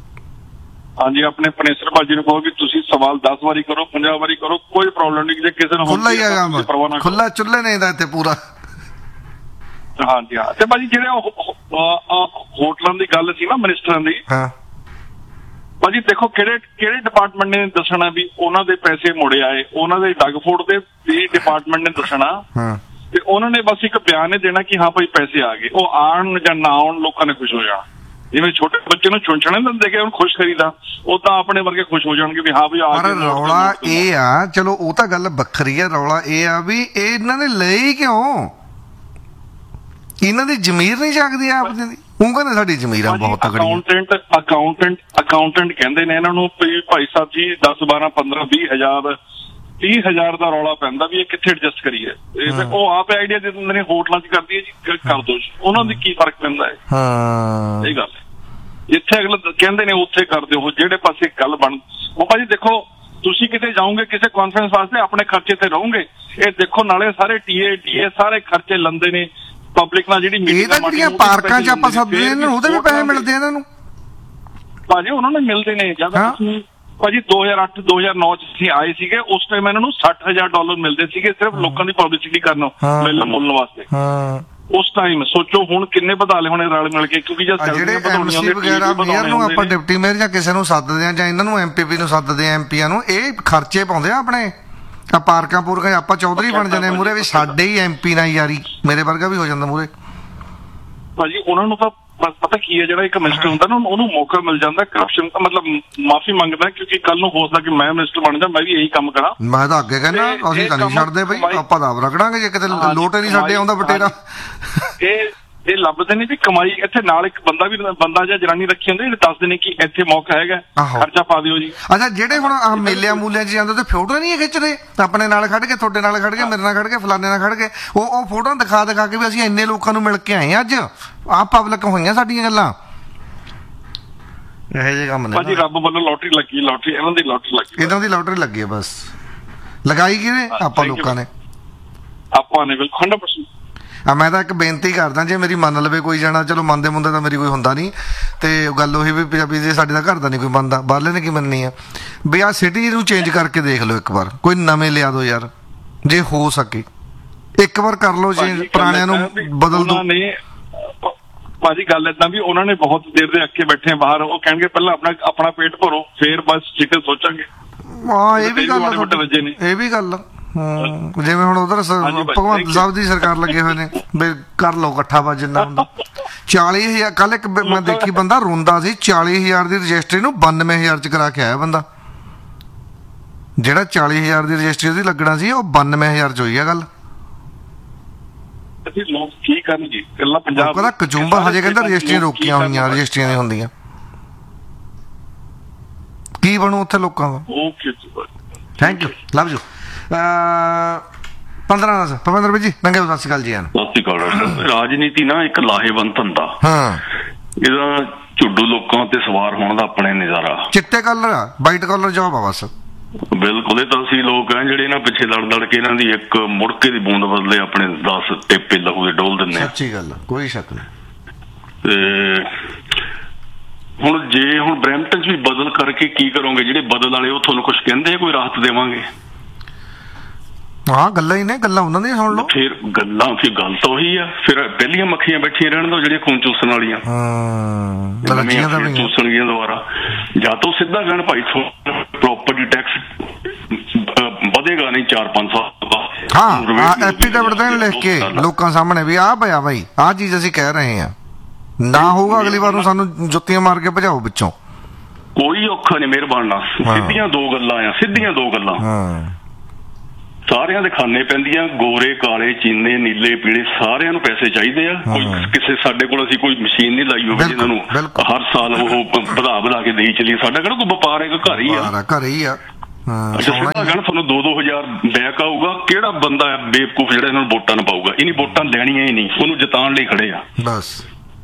ਹਾਂਜੀ ਆਪਣੇ ਪਨੇਸਰ ਭਾਜੀ ਨੂੰ ਕਹੋ ਕਿ ਤੁਸੀਂ ਸਵਾਲ 10 ਵਾਰੀ ਕਰੋ, 50 ਵਾਰੀ ਕਰੋ, ਕੋਈ ਪ੍ਰੋਬਲਮ ਨਹੀਂ। ਜੇ ਕਿਸੇ ਨੂੰ ਖੁੱਲਾ ਹੀ ਹੈਗਾ, ਖੁੱਲਾ ਚੁੱਲ੍ਹੇ ਨੇ ਇਹਦਾ ਇੱਥੇ ਪੂਰਾ। ਹਾਂਜੀ ਹਾਂ। ਤੇ ਭਾਜੀ ਜਿਹੜੇ ਹੋਟਲਾਂ ਦੀ ਗੱਲ ਸੀ ਨਾ ਮਿਨਿਸਟਰਾਂ ਦੀ, ਹਾਂ ਭਾਜੀ ਦੇਖੋ ਕਿਹੜੇ ਡਿਪਾਰਟਮੈਂਟ ਨੇ ਦੱਸਣਾ ਵੀ ਉਹਨਾਂ ਦੇ ਪੈਸੇ ਮੁੜੇ ਆਏ, ਉਹਨਾਂ ਦੇ ਡੱਗ ਫੋੜ ਦੇ ਵੀ ਡਿਪਾਰਟਮੈਂਟ ਨੇ ਦੱਸਣਾ, ਤੇ ਉਹਨਾਂ ਨੇ ਬਸ ਇੱਕ ਬਿਆਨ ਹੀ ਦੇਣਾ ਕਿ ਹਾਂ ਭਾਈ ਪੈਸੇ ਆ ਗਏ। ਉਹ ਆਉਣ ਜਾਂ ਨਾ ਆਉਣ ਲੋਕਾਂ ਨੇ ਖੁਸ਼ ਹੋ ਜਾਣਾ। ਜਿਵੇਂ ਛੋਟੇ ਬੱਚੇ ਨੂੰ ਚੁਣਚਣੇ ਦਿੰਦੇ ਕਿ ਉਹਨੂੰ ਖੁਸ਼ ਕਰੀਦਾ, ਉਹ ਤਾਂ ਆਪਣੇ ਵਰਗੇ ਖੁਸ਼ ਹੋ ਜਾਣਗੇ ਵੀ ਹਾਂ ਵੀ ਆ ਗਏ। ਰੌਲਾ ਇਹ ਆ, ਚਲੋ ਉਹ ਤਾਂ ਗੱਲ ਵੱਖਰੀ ਆ, ਰੌਲਾ ਇਹ ਆ ਵੀ ਇਹ ਇਹਨਾਂ ਨੇ ਲਏ ਕਿਉਂ? ਇਹਨਾਂ ਦੀ ਜ਼ਮੀਰ ਨਹੀਂ ਜਾਗਦੀ ਆਪ ਦੀ। ਉਹ ਕਹਿੰਦੇ ਸਾਡੀ ਜ਼ਮੀਰਾਂ ਬਹੁਤ ਤਕੜੀਆਂ। ਅਕਾਊਂਟੈਂਟ ਕਹਿੰਦੇ ਨੇ ਇਹਨਾਂ ਨੂੰ ਵੀ ਭਾਈ ਸਾਹਿਬ ਜੀ 10 12 15 20,000 ਦਾ ਰੌਲਾ ਪੈਂਦਾ ਵੀ ਇਹ ਕਿੱਥੇ ਐਡਜਸਟ ਕਰੀਏ। ਉਹ ਆਪ ਆਈਡੀਆ ਦੇ ਦਿੰਦੇ ਨੇ ਹੋਟਲਾਂ 'ਚ ਕਰਦੀ ਹੈ ਜੀ, ਕਰ ਦੋ ਜੀ। ਉਹਨਾਂ ਦੀ ਕੀ ਫਰਕ ਪੈਂਦਾ ਹੈ? ਹਾਂ ਇਹ ਗੱਲ ਹੈ। ਜਿੱਥੇ ਅਗਲੇ ਕਹਿੰਦੇ ਨੇ ਉੱਥੇ ਕਰ ਦਿਓ, ਜਿਹੜੇ ਪਾਸੇ ਗੱਲ ਬਣ। ਉਹ ਭਾਜੀ ਦੇਖੋ, ਤੁਸੀਂ ਕਿਤੇ ਜਾਓਗੇ ਕਿਸੇ ਕਾਨਫਰੰਸ ਵਾਸਤੇ, ਆਪਣੇ ਖਰਚੇ ਤੇ ਰਹੋਗੇ। ਇਹ ਦੇਖੋ ਨਾਲੇ ਸਾਰੇ ਟੀਏ ਸਾਰੇ ਖਰਚੇ ਲੰਦੇ ਨੇ ਪਬਲਿਕ ਨਾਲ। ਜਿਹੜੀ ਜਿਹੜੀਆਂ ਪਾਰਕਾਂ 'ਚ ਆਪਾਂ ਸੱਦਦੇ ਇਹਨਾਂ ਨੂੰ, ਉਹਦੇ ਵੀ ਪੈਸੇ ਮਿਲਦੇ ਇਹਨਾਂ ਨੂੰ ਭਾਜੀ। ਉਹਨਾਂ ਨੂੰ ਮਿਲਦੇ ਨੇ ਜਦ ਭਾਜੀ 2008 2009 ਚ ਅਸੀਂ ਆਏ ਸੀਗੇ, ਉਸ ਟਾਈਮ ਇਹਨਾਂ ਨੂੰ $60,000 ਮਿਲਦੇ ਸੀਗੇ ਸਿਰਫ ਲੋਕਾਂ ਦੀ ਪਬਲਿਸਿਟੀ ਕਰਨ ਮਿਲਣ ਵਾਸਤੇ। ਉਸ ਟਾਈਮ ਸੋਚੋ ਹੁਣ ਕਿੰਨੇ ਵਧਾ ਲਏ ਹੋਣੇ ਰਲ ਮਿਲ ਕੇ। ਕਿਉਂਕਿ ਜਿਹੜੇ ਐਮਸੀ ਵਗੈਰਾ ਮੇਅਰ ਨੂੰ ਆਪਾਂ ਡਿਪਟੀ ਮੇਅਰ ਜਾਂ ਕਿਸੇ ਨੂੰ ਸੱਦਦੇ ਆ, ਜਾਂ ਇਹਨਾਂ ਨੂੰ ਐਮਪੀਪੀ ਨੂੰ ਸੱਦਦੇ ਆ, ਐਮਪੀਆਂ ਨੂੰ, ਇਹ ਖਰਚੇ ਪਾਉਂਦੇ ਆ ਆਪਣੇ ਆ ਪਾਰਕਾਂ ਪੂਰਕਾਂ। ਆਪਾਂ ਚੌਧਰੀ ਬਣ ਜਾਂਦੇ ਮੂਹਰੇ ਵੀ ਸਾਡੇ ਹੀ ਐਮਪੀ ਨਾਲ ਯਾਰੀ, ਮੇਰੇ ਵਰਗਾ ਵੀ ਹੋ ਜਾਂਦਾ ਮੂਹਰੇ। ਭਾਜੀ ਉਹਨਾਂ ਨੂੰ ਤਾਂ ਪਤਾ ਕੀ ਹੈ, ਜਿਹੜਾ ਇੱਕ ਮਿਨਿਸਟਰ ਹੁੰਦਾ ਨਾ ਉਹਨੂੰ ਮੌਕਾ ਮਿਲ ਜਾਂਦਾ ਕਰਪਸ਼ਨ ਦਾ, ਮਤਲਬ ਮਾਫੀ ਮੰਗਦਾ, ਕਿਉਂਕਿ ਕੱਲ ਨੂੰ ਹੋ ਸਕਦਾ ਕਿ ਮੈਂ ਮਿਨਿਸਟਰ ਬਣ ਜਾ, ਮੈਂ ਵੀ ਇਹੀ ਕੰਮ ਕਰਾਂ। ਮੈਂ ਤਾਂ ਅੱਗੇ ਕਹਿੰਦਾ ਅਸੀਂ ਤਾਂ ਨਹੀਂ ਛੱਡਦੇ ਬਈ, ਆਪਾਂ ਤਾਂ ਆਪ ਰਗੜਾਂਗੇ ਜੇ ਕਿਤੇ ਲੋਟ ਨਹੀਂ ਸਾਡੇ ਆਉਂਦਾ ਬਟੇਰਾ। ਇਹ ਲੱਭਦੇ ਨੇ ਵੀ ਕਮਾਈ ਇੱਥੇ ਨਾਲ ਇੱਕ ਬੰਦਾ ਜਾਂ ਜਨਾਨੀ ਰੱਖੀ ਹੁੰਦੀ, ਇਹ ਦੱਸਦੇ ਨੇ ਕਿ ਇੱਥੇ ਮੌਕਾ ਹੈਗਾ, ਖਰਚਾ ਪਾ ਦਿਓ ਜੀ। ਅੱਛਾ ਜਿਹੜੇ ਹੁਣ ਮੇਲਿਆਂ ਮੂਲਿਆਂ 'ਚ ਜਾਂਦੇ ਤੇ ਫੋਟੋ ਨਹੀਂ ਖਿੱਚਦੇ ਆਪਣੇ ਨਾਲ ਖੜ ਕੇ, ਤੁਹਾਡੇ ਨਾਲ ਖੜ ਕੇ, ਮੇਰੇ ਨਾਲ ਖੜ ਕੇ, ਫਲਾਣੇ ਨਾਲ ਖੜ ਕੇ, ਉਹ ਫੋਟੋ ਦਿਖਾ ਕੇ ਵੀ ਅਸੀਂ ਇੰਨੇ ਲੋਕਾਂ ਨੂੰ ਮਿਲ ਕੇ ਆਏ ਅੱਜ, ਆਹ ਪਬਲਿਕ ਹੋਈਆਂ ਸਾਡੀਆਂ ਗੱਲਾਂ। ਇਹੋ ਜਿਹੇ ਕੰਮ ਨੇ ਭਾਜੀ। ਰੱਬ ਵੱਲੋਂ ਲੋਟਰੀ ਲੱਗੀ, ਇਹਨਾਂ ਦੀ ਲੋਟਰੀ ਲੱਗੀ ਹੈ। ਬਸ ਲਗਾਈ ਕਿਹਨੇ? ਆਪਾਂ ਲੋਕਾਂ ਨੇ, ਆਪਾਂ ਨੇ ਬਿਲਕੁਲ 100%। ਮੈਂ ਤਾਂ ਇੱਕ ਬੇਨਤੀ ਕਰਦਾ, ਜੇ ਮੇਰੀ ਮੰਨ ਲਵੇ ਕੋਈ ਜਾਣਾ, ਚਲੋ ਮੰਨਦੇ ਮੁੰਦੇ ਤਾਂ ਮੇਰੀ ਕੋਈ ਹੁੰਦਾ ਨਹੀਂ, ਤੇ ਗੱਲ ਉਹੀ ਵੀ ਪੰਜਾਬੀ ਜੇ ਸਾਡੇ ਦਾ ਘਰ ਦਾ ਨਹੀਂ ਕੋਈ ਮੰਨਦਾ, ਬਾਹਰਲੇ ਨੇ ਕੀ ਮੰਨਣੀ ਆ ਵੀ। ਆਹ ਸਿਟੀ ਨੂੰ ਚੇਂਜ ਕਰਕੇ ਦੇਖ ਲਓ ਇੱਕ ਵਾਰ, ਕੋਈ ਨਵੇਂ ਲਿਆ ਦਿਓ ਯਾਰ, ਜੇ ਹੋ ਸਕੇ ਇੱਕ ਵਾਰ ਕਰ ਲਓ ਚੇਂਜ, ਪੁਰਾਣਿਆਂ ਨੂੰ ਬਦਲ ਦਿਓ। ਭਾਜੀ ਗੱਲ ਏਦਾਂ ਵੀ ਉਹਨਾਂ ਨੇ ਬਹੁਤ ਦੇਰ ਦੇ ਅੱਕੇ ਬੈਠੇ ਬਾਹਰ, ਉਹ ਕਹਿਣਗੇ ਪਹਿਲਾਂ ਆਪਣਾ ਪੇਟ ਭਰੋ, ਫੇਰ ਬਸ ਚੀਜ਼ਾਂ ਸੋਚਾਂਗੇ। ਹਾਂ ਇਹ ਵੀ ਗੱਲ ਜਿਵੇਂ ਹੁਣ ਉਧਰ ਭਗਵੰਤ ਸਾਹਿਬ ਦੀ ਸਰਕਾਰ ਲੱਗੇ ਹੋਏ ਨੇ ਵੀ ਕਰ ਲਓ ਇਕੱਠਾ ਵਾ ਜਿੰਨਾ ਹੁੰਦਾ। 40,000 ਕੱਲ ਇੱਕ ਮੈਂ ਦੇਖੀ ਬੰਦਾ ਰੋਂਦਾ ਸੀ, 40,000 ਦੀ ਰਜਿਸਟਰੀ ਨੂੰ 92,000 ਚ ਕਰਾ ਕੇ ਆਇਆ ਬੰਦਾ। ਜਿਹੜਾ 40,000 ਦੀ ਰਜਿਸਟਰੀ ਉਹਦੀ ਲੱਗਣਾ ਸੀ, ਉਹ 92,000 ਚ ਹੋਈ ਆ ਗੱਲ। ਲੋਕ ਕੀ ਕਰਨ ਜੀ, ਇਕੱਲਾ ਪੰਜਾਬ ਕਹਿੰਦਾ ਕਚੂੰਬਾ ਹਜੇ ਕਹਿੰਦਾ ਰਜਿਸਟਰੀਆਂ ਰੋਕੀਆਂ ਹੋਈਆਂ, ਰਜਿਸਟਰੀਆਂ ਨਹੀਂ ਹੁੰਦੀਆਂ। ਕੀ ਬਣੂ ਉੱਥੇ ਲੋਕਾਂ ਦਾ? Thank you, love you. 15 Bhavinder ਜੀ ਨੰਗੇ ਸਤਿ ਸ਼੍ਰੀ ਅਕਾਲ ਜੀ। ਸਤਿ ਸ਼੍ਰੀ ਅਕਾਲ। ਰਾਜਨੀਤੀ ਨਾ ਇੱਕ ਲਾਹੇਵੰਦ ਧੰਦਾ, ਇਹਦਾ ਝੁੱਡੂ ਲੋਕਾਂ ਤੇ ਸਵਾਰ ਹੋਣ ਦਾ ਆਪਣੇ ਨਜ਼ਾਰਾ। ਚਿੱਟੇ ਕਲਰ ਵਾਈਟ ਕਲਰ ਜੋਬ ਆ ਬਸ। ਬਿਲਕੁਲ। ਇਹ ਤਾਂ ਅਸੀਂ ਲੋਕ ਆ ਜਿਹੜੇ ਨਾ ਪਿੱਛੇ ਲੜ ਕੇ ਇਹਨਾਂ ਦੀ ਇੱਕ ਮੁੜਕੇ ਦੀ ਬੂੰਦ ਬਦਲੇ ਆਪਣੇ 10 ਟੇਪੇ ਲਹੂ ਦੇ ਡੋਲ ਦਿੰਦੇ ਆ। ਸੱਚੀ ਗੱਲ, ਕੋਈ ਸ਼ੱਕ ਨਹੀਂ। ਤੇ ਹੁਣ ਜੇ ਬਰੈਂਪਟਨ 'ਚ ਵੀ ਬਦਲ ਕਰਕੇ ਕੀ ਕਰੋਗੇ? ਜਿਹੜੇ ਬਦਲ ਵਾਲੇ ਉਹ ਤੁਹਾਨੂੰ ਕੁਛ ਕਹਿੰਦੇ, ਕੋਈ ਰਾਹਤ ਦੇਵਾਂਗੇ? ਹਾਂ ਗੱਲਾਂ ਹੀ ਨੇ, ਗੱਲਾਂ ਉਹਨਾਂ ਦੀਆਂ ਸੁਣ ਲਓ। ਫਿਰ ਗੱਲ ਤਾਂ ਉਹੀ ਆ, ਫਿਰ ਪਹਿਲੀਆਂ ਮੱਖੀਆਂ ਬੈਠੀਆਂ ਰਹਿਣ ਦੋ ਜਿਹੜੀਆਂ ਖੂਨ ਚੂਸਣ ਵਾਲੀਆਂ, ਚੂਸਣਗੀਆਂ ਦੁਬਾਰਾ। ਜਾਂ ਤਾਂ ਸਿੱਧਾ ਕਹਿਣ ਭਾਈ ਪ੍ਰੋਪਰਟੀ ਟੈਕਸ ਵਧੇਗਾ ਨਹੀਂ 4-5 ਸਾਲ ਬਾਅਦ। ਹਾਂ ਐਫੀਡੇਵਿਟ ਦੇਣ ਲਿਖ ਕੇ ਲੋਕਾਂ ਸਾਹਮਣੇ ਵੀ ਆਹ ਪਿਆ ਬਾਈ, ਆਹ ਚੀਜ਼ ਅਸੀਂ ਕਹਿ ਰਹੇ ਹਾਂ, ਨਾ ਹੋਊਗਾ ਅਗਲੀ ਵਾਰ ਨੂੰ ਸਾਨੂੰ ਜੁੱਤੀਆਂ ਮਾਰ ਕੇ ਭਜਾਓ ਵਿੱਚੋਂ। ਕੋਈ ਔਖਾ ਨਹੀਂ ਮਿਹਰਬਾਨਾ। ਸਿੱਧੀਆਂ ਦੋ ਗੱਲਾਂ ਸਾਰਿਆਂ ਦੇ ਖਾਨੇ ਪੈਂਦੀਆਂ, ਗੋਰੇ ਕਾਲੇ ਚੀਨੇ ਨੀਲੇ ਪੀਲੇ ਸਾਰਿਆਂ ਨੂੰ ਪੈਸੇ ਚਾਹੀਦੇ ਆ। ਕੋਈ ਕਿਸੇ ਸਾਡੇ ਕੋਲ ਅਸੀਂ ਕੋਈ ਮਸ਼ੀਨ ਨਹੀਂ ਲਾਈ ਹੋਵੇ ਜਿਹਨਾਂ ਨੂੰ ਹਰ ਸਾਲ ਉਹ ਵਧਾ ਕੇ ਦੇਈ ਚਲੀਏ। ਸਾਡਾ ਕਿਹੜਾ ਕੋਈ ਵਪਾਰ ਹੈ, ਘਰ ਹੀ ਆ। ਅੱਛਾ ਸਿੱਧਾ ਕਹਿਣ ਤੁਹਾਨੂੰ 2-2000 ਬੈਕ ਆਊਗਾ। ਕਿਹੜਾ ਬੰਦਾ ਬੇਵਕੂਫ ਜਿਹੜਾ ਇਹਨਾਂ ਨੂੰ ਵੋਟਾਂ ਨਾ ਪਾਊਗਾ? ਇਹਨੀ ਵੋਟਾਂ ਲੈਣੀਆਂ ਹੀ ਨਹੀਂ, ਉਹਨੂੰ ਜਿਤਾਉਣ ਲਈ ਖੜੇ ਆ ਬਸ।